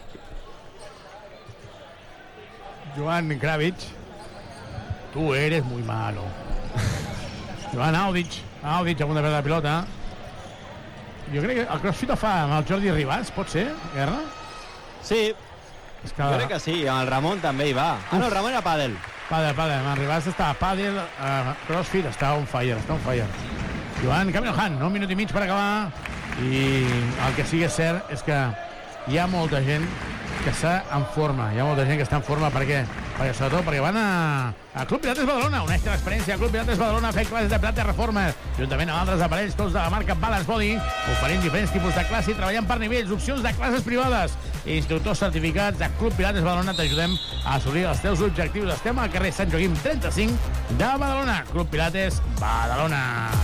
Joan Kravitz. Tu eres muy malo. Joan Audic. Audic a punt de perdre la pilota. Jo crec que el CrossFit ho fa amb el Jordi Ribas, pot ser, Guerra? Sí, és que... jo crec que sí, amb el Ramon també hi va. Ah, no, el Ramon era pàdel. Pàdel, pàdel, amb el Ribas està a pàdel, uh, CrossFit està on fire, està on fire. Joan Camilo Han, un minut i mig per acabar, i el que sí que és cert és que hi ha molta gent que està en forma, hi ha molta gent que està en forma, per què? Perquè, sobretot perquè van a, a Club Pilates Badalona, una extra experiència a Club Pilates Badalona, fent classes de Pilates Reforma, juntament amb altres aparells, tots de la marca Balance Body, oferint diferents tipus de classe i treballant per nivells, opcions de classes privades i instructors certificats de Club Pilates Badalona. T'ajudem a assolir els teus objectius. Estem al carrer Sant Joaquim trenta-cinc de Badalona. Club Pilates Badalona.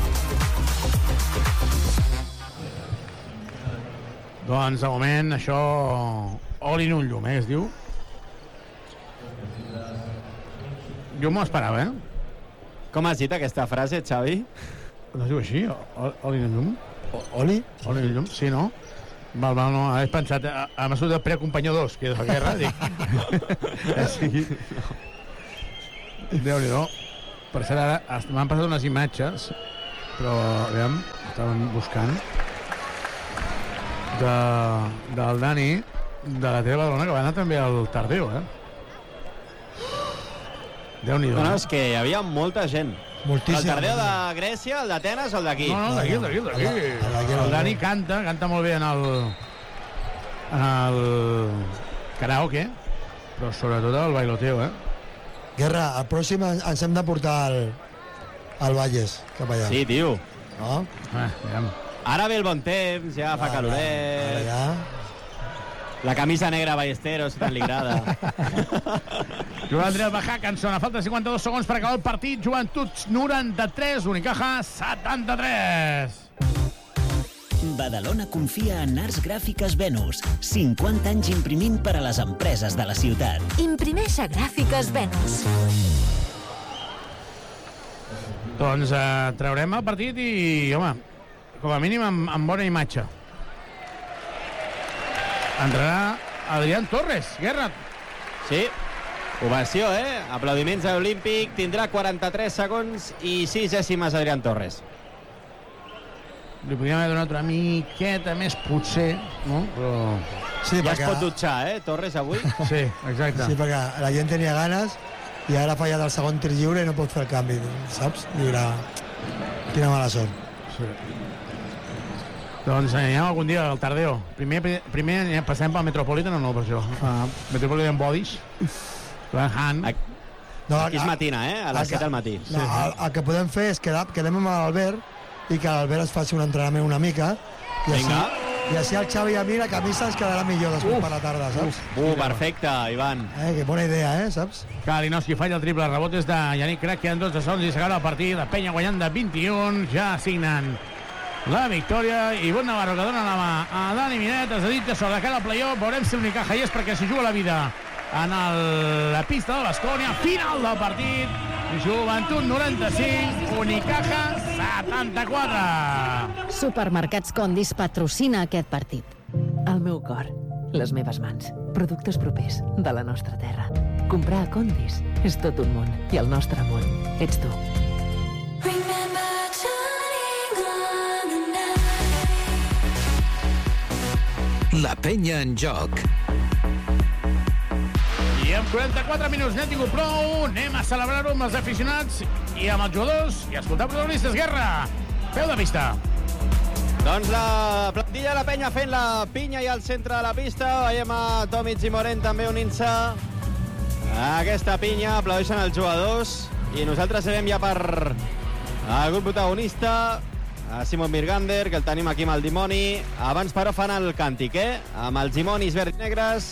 Doncs, de moment, això... Oli en un llum, eh, es diu? Jo m'ho esperava, eh? Com has dit aquesta frase, Xavi? No es diu així? Oli de llum? Oli? Oli de llum, sí, no? Val, val, no, he pensat, a mesura de preacompanyadors, que és la guerra, dic. Sí. Déu-n'hi-do. Per cert, ara m'han passat unes imatges, però, aviam, estaven buscant, de, del Dani, de la teva Badalona, que va anar també al Tardeu, eh? Déu-n'hi-do. No, no, és que hi havia molta gent. Moltíssim. El Tardeu de Grècia, el d'Atenes o el d'aquí? No, no, d'aquí, el d'aquí, el d'aquí. El Dani canta, canta molt bé en el, en el karaoke, però sobretot el bailoteo, eh? Guerra, el pròxim ens hem de portar al, al Valles, cap allà. Sí, tio. No? Eh, aviam. Ara ve el bon temps, ja fa caloret. Ara ja... La camisa negra Ballesteros, si tant li agrada. Joan Andrés Bajá, cançona. Falta cinquanta-dos segons per acabar el partit. Joventuts noranta-tres, Unicaja setanta-tres. Badalona confia en Arts Gràfiques Venus. cinquanta anys imprimint per a les empreses de la ciutat. Imprimeix a Gràfiques Venus. Doncs eh, traurem el partit i, home, com a mínim amb, amb bona imatge. Entrarà Adrián Torres. Guerra. Sí, ovació, eh? Aplaudiments a Olímpic. Tindrà quaranta-tres segons i sis dècimes Adrián Torres. Li podríem haver donat una miqueta més, potser, no? Però... Sí, ja perquè... es pot dutxar, eh, Torres, avui? Sí, exacte. Sí, perquè la gent tenia ganes i ara ha fallat el segon tir lliure i no pot fer el canvi, saps? Dirà, quina mala sort. Sí. Doncs anirem algun dia al Tardeo. Primer, primer passem pel Metropolitan o no, per això? Uh, Metropolitan Bodies. Han. No, aquí es matina, eh? A les set del matí. No, el, el que podem fer és quedar, quedem amb l'Albert i que l'Albert es faci un entrenament una mica i així, i així el Xavi i a mi la camisa ens quedarà millor després uf, per la tarda, saps? Uh, perfecte, Ivan. Eh, que bona idea, eh, saps? Kalinowski falla el triple, rebot és de Yannick Crac, queden dotze segons i s'acaba el partit. La Penya guanyant de vint-i-un, ja signen la victòria. I Bon Navarro que dona la mà a Dani Minet, es dedica sobre cara al playoff. Veurem si l'Unicaja hi és perquè s'hi juga la vida en el, la pista de l'Escònia. Final del partit. Joventut noranta-cinc, Unicaja setanta-quatre. Supermercats Condis patrocina aquest partit. El meu cor, les meves mans, productes propers de la nostra terra. Comprar a Condis és tot un món i el nostre món ets tu. La penya en joc. I amb quaranta-quatre minuts n'hem tingut prou. Anem a celebrar-ho amb els aficionats i amb els jugadors i escoltar protagonistes. Guerra, peu de pista. Doncs la plantilla de la penya fent la pinya i al centre de la pista. Veiem a Tomic i Morent també unint-se a aquesta pinya. Aplaudeixen els jugadors i nosaltres serem ja per el grup protagonista, a Simon Mirgander, que el tenim aquí amb el dimoni. Abans, però, fan el càntic, eh? Amb els dimonis verds i negres.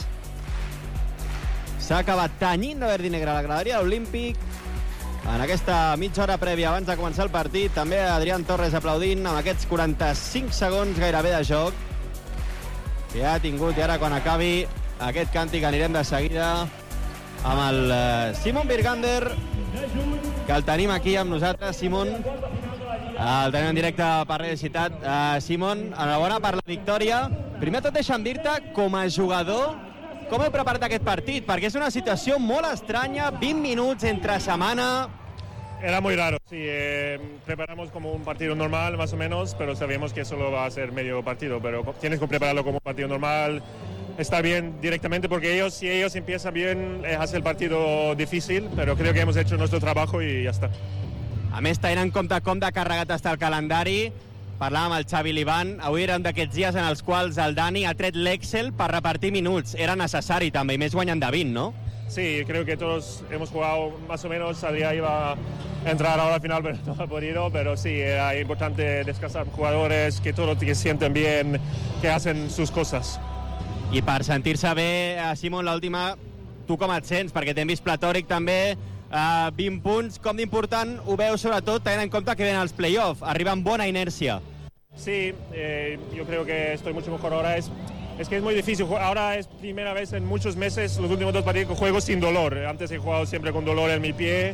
S'ha acabat tenyint de verd i negre a la graderia de l'Olímpic. En aquesta mitja hora prèvia abans de començar el partit, també Adrián Torres aplaudint amb aquests quaranta-cinc segons gairebé de joc que ha tingut. I ara, quan acabi aquest càntic, anirem de seguida amb el Simon Mirgander, que el tenim aquí amb nosaltres. Simon, el tenim en directe per Radio Ciutat. Uh, Simon, enhorabona per la victòria. Primer tot, deixa'm dir-te, com a jugador, com heu preparat aquest partit? Perquè és una situació molt estranya, vint minuts entre setmana. Era muy raro, sí. Eh, preparamos como un partido normal, más o menos, pero sabíamos que solo va a ser medio partido. Pero tienes que prepararlo como un partido normal, estar bien directamente, porque ellos, si ellos empiezan bien, eh, hace el partido difícil, pero creo que hemos hecho nuestro trabajo y ya está. A més, tenint en compte com de carregat està el calendari, parlàvem amb el Xavi i l'Ivan, avui eren d'aquests dies en els quals el Dani ha tret l'Excel per repartir minuts. Era necessari també, i més guanyant de vint, no? Sí, creo que todos hemos jugado más o menos. Adrián iba a entrar ahora al final, pero no ha podido. Pero sí, era importante descansar jugadores, que todos que sienten bien, que hacen sus cosas. I per sentir-se bé, Simon, l'última, tu com et sents? Perquè t'hem vist platòric també, uh, vint punts. Com d'important ho veus, sobretot, tenint en compte que venen els play-off, arriba amb bona inèrcia? Sí, eh, yo creo que estoy mucho mejor ahora. Es, es que es muy difícil. Ahora es primera vez en muchos meses, los últimos dos partidos, que juego sin dolor. Antes he jugado siempre con dolor en mi pie.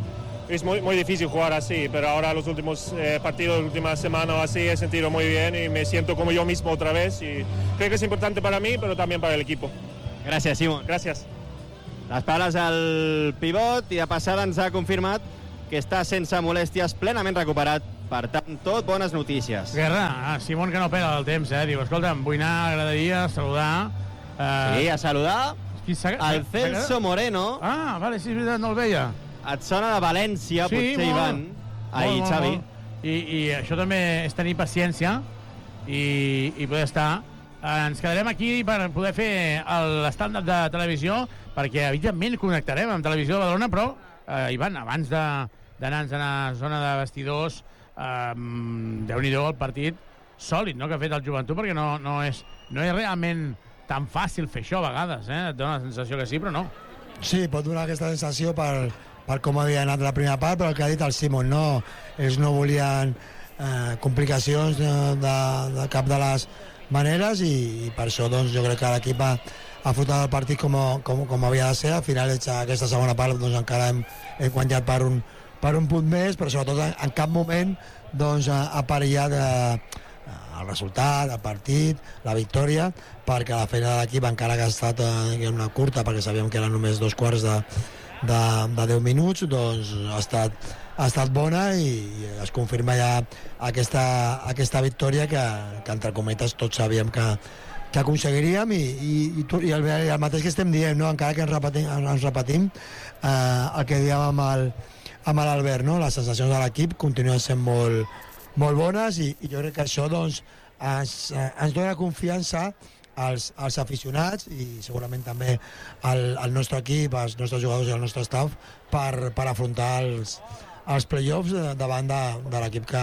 es muy, muy difícil jugar así, pero ahora los últimos eh, partidos, la última semana o así, he sentido muy bien y me siento como yo mismo otra vez y creo que es importante para mí, pero también para el equipo. Gràcies, Simon. Gràcies. Les paraules al pivot i de passada ens ha confirmat que està sense molèsties, plenament recuperat. Per tant, tot bones notícies. Guerra, ah, Simon que no pega el temps, eh? Diu, escolta'm, vull anar, agradaria saludar... Eh... Sí, a saludar el Celso Moreno. Ah, vale, sí, és veritat, no el veia. Et sona de València, sí, potser, molt, Ivan. Ahir, molt, Xavi. Molt. I, I això també és tenir paciència i, i poder estar. Ens quedarem aquí per poder fer l'estàndard de televisió, perquè evidentment connectarem amb Televisió de Badalona, però, eh, Ivan, abans d'anar-nos a la zona de vestidors, eh, déu-n'hi-do el partit sòlid, no?, que ha fet el Joventut, perquè no, no, és, no és realment tan fàcil fer això a vegades, eh? Et dona la sensació que sí, però no. Sí, pot donar aquesta sensació per, per com havia anat la primera part, però el que ha dit el Simon, no, ells no volien eh, complicacions de, de, de cap de les maneres i, i per això doncs, jo crec que l'equip ha afrontat el partit com, com, com havia de ser. Al final, aquesta segona part, doncs, encara hem, hem guanyat per un, per un punt més, però sobretot en, en cap moment doncs, ha perillat eh, el resultat, el partit, la victòria, perquè la feina de l'equip, encara que ha estat eh, una curta, perquè sabíem que eren només dos quarts de, de, de deu minuts, doncs ha estat, ha estat bona i, i es confirma ja aquesta, aquesta victòria que, que, entre cometes, tots sabíem que, que aconseguiríem i, i, i, i, el, i el mateix que estem dient, no? Encara que ens repetim, ens repetim eh, el que dèiem amb el, amb l'Albert, no? Les sensacions de l'equip continuen sent molt, molt bones i, i jo crec que això doncs, ens, eh, ens dona confiança als, als aficionats i segurament també al, al nostre equip, als nostres jugadors i al nostre staff per, per afrontar els, els play-offs davant de, de l'equip que,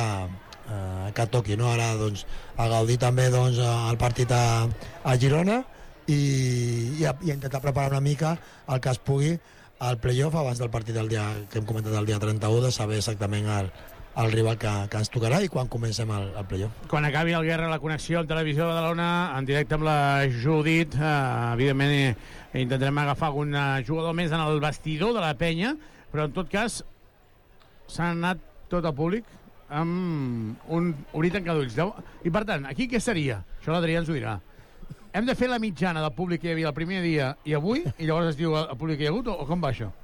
eh, que toqui, no? Ara doncs, a gaudir també doncs, el partit a, a Girona i, i, a, i a intentar preparar una mica el que es pugui al play-off abans del partit del dia, que hem comentat el dia trenta-u, de saber exactament el, el rival que, que ens tocarà i quan comencem el, el play-off. Quan acabi el Guerra, la connexió amb Televisió de Badalona, en directe amb la Judit, eh, evidentment eh, intentarem agafar algun eh, jugador més en el vestidor de la penya, però en tot cas s'ha anat tot el públic amb un obrir tancadulls. I per tant, aquí què seria? Això l'Adrià ens ho dirà. Hem de fer la mitjana del públic que hi havia el primer dia i avui, i llavors es diu el públic que hi ha hagut, o, o com va això?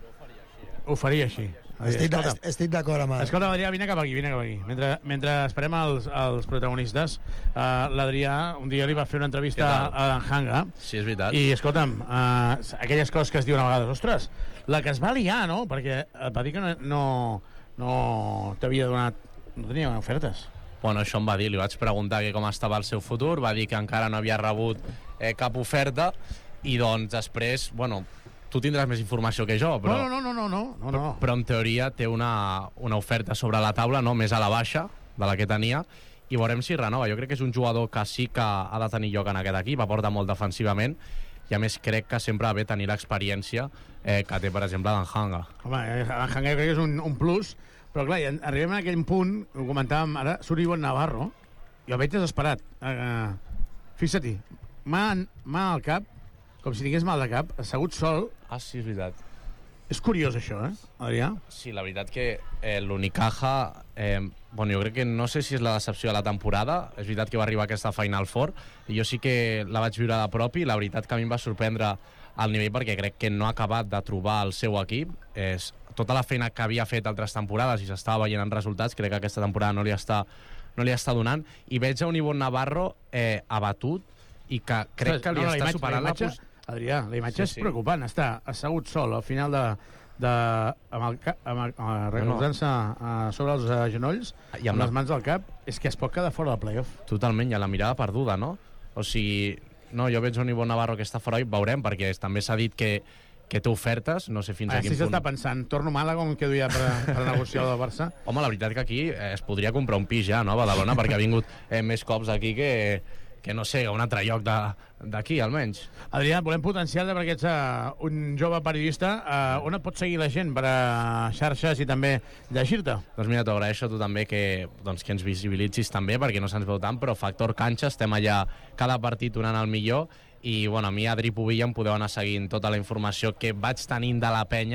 Ho faria així. Estic, estic d'acord amb... Escolta, Adrià, vine cap aquí, vine cap aquí. Mentre, mentre esperem els, els protagonistes, uh, l'Adrià un dia li va fer una entrevista a Hanga. Sí, és veritat. I, escolta'm, uh, aquelles coses que es diuen a vegades, ostres, la que es va liar, no? Perquè et va dir que no, no, no t'havia donat... no tenia ofertes. Bueno, això em va dir, li vaig preguntar que com estava el seu futur, va dir que encara no havia rebut eh, cap oferta, i doncs després, bueno, tu tindràs més informació que jo, però... No, no, no, no, no, no, no. Però, però en teoria té una, una oferta sobre la taula, no? Més a la baixa de la que tenia, i veurem si renova. Jo crec que és un jugador que sí que ha de tenir lloc en aquest equip, aporta molt defensivament, i a més crec que sempre va bé tenir l'experiència eh, que té, per exemple, d'en Hanga. Home, en Hanga crec que és un, un plus, però clar, arribem a aquell punt, ho comentàvem ara, surt Ivan Navarro, i el veig desesperat. Uh, Fixa-t'hi, mà, mà al cap, com si tingués mal de cap, assegut sol. Ah, sí, és veritat. És curiós, això, eh, Adrià? Sí, la veritat que eh, l'Unicaja, eh, bueno, jo crec que no sé si és la decepció de la temporada, és veritat que va arribar aquesta Final Four, i jo sí que la vaig viure de prop, i la veritat que a mi em va sorprendre el nivell, perquè crec que no ha acabat de trobar el seu equip. És tota la feina que havia fet altres temporades i s'estava veient en resultats, crec que aquesta temporada no li està, no li està donant, i veig a un Ivonne Navarro eh, abatut, i que crec que li no, està superant la... Imatge, la... Adrià, la imatge sí, és sí. preocupant, està assegut sol al final de... de amb el cap, amb el, recolzant-se no. sobre els uh, genolls, I amb, amb les mans al cap, és que es pot quedar fora del playoff. Totalment, i a la mirada perduda, no? O sigui, no, jo veig un Ivonne Navarro que està fora i veurem, perquè també s'ha dit que que té ofertes, no sé fins a, a quin si punt... s'està pensant, torno Màlaga com quedo ja per, per negociar el Barça? Home, la veritat que aquí eh, es podria comprar un pis ja, no, a Badalona, perquè ha vingut eh, més cops aquí que, que no sé, un altre lloc d'aquí, almenys. Adrià, volem potenciar perquè ets uh, un jove periodista. Uh, on et pot seguir la gent per a xarxes i també llegir-te? Doncs mira, t'agraeixo a tu també que, doncs, que ens visibilitzis també, perquè no se'ns veu tant, però Factor Canxa, estem allà cada partit donant el millor, i bueno, a mi Adri Pubilla em podeu anar seguint tota la informació que vaig tenint de la penya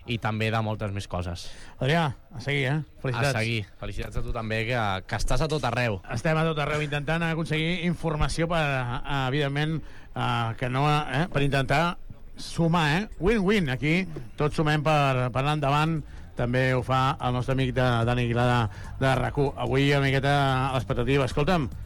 i també de moltes més coses. Adrià, a seguir, eh? Felicitats. A seguir. Felicitats a tu també, que, que estàs a tot arreu. Estem a tot arreu intentant aconseguir informació per, eh, evidentment, eh, que no, eh, per intentar sumar, eh? Win-win, aquí tots sumem per, per anar endavant. També ho fa el nostre amic de Dani Aguilar de, de RAC u. Avui una miqueta a l'expectativa. Escolta'm,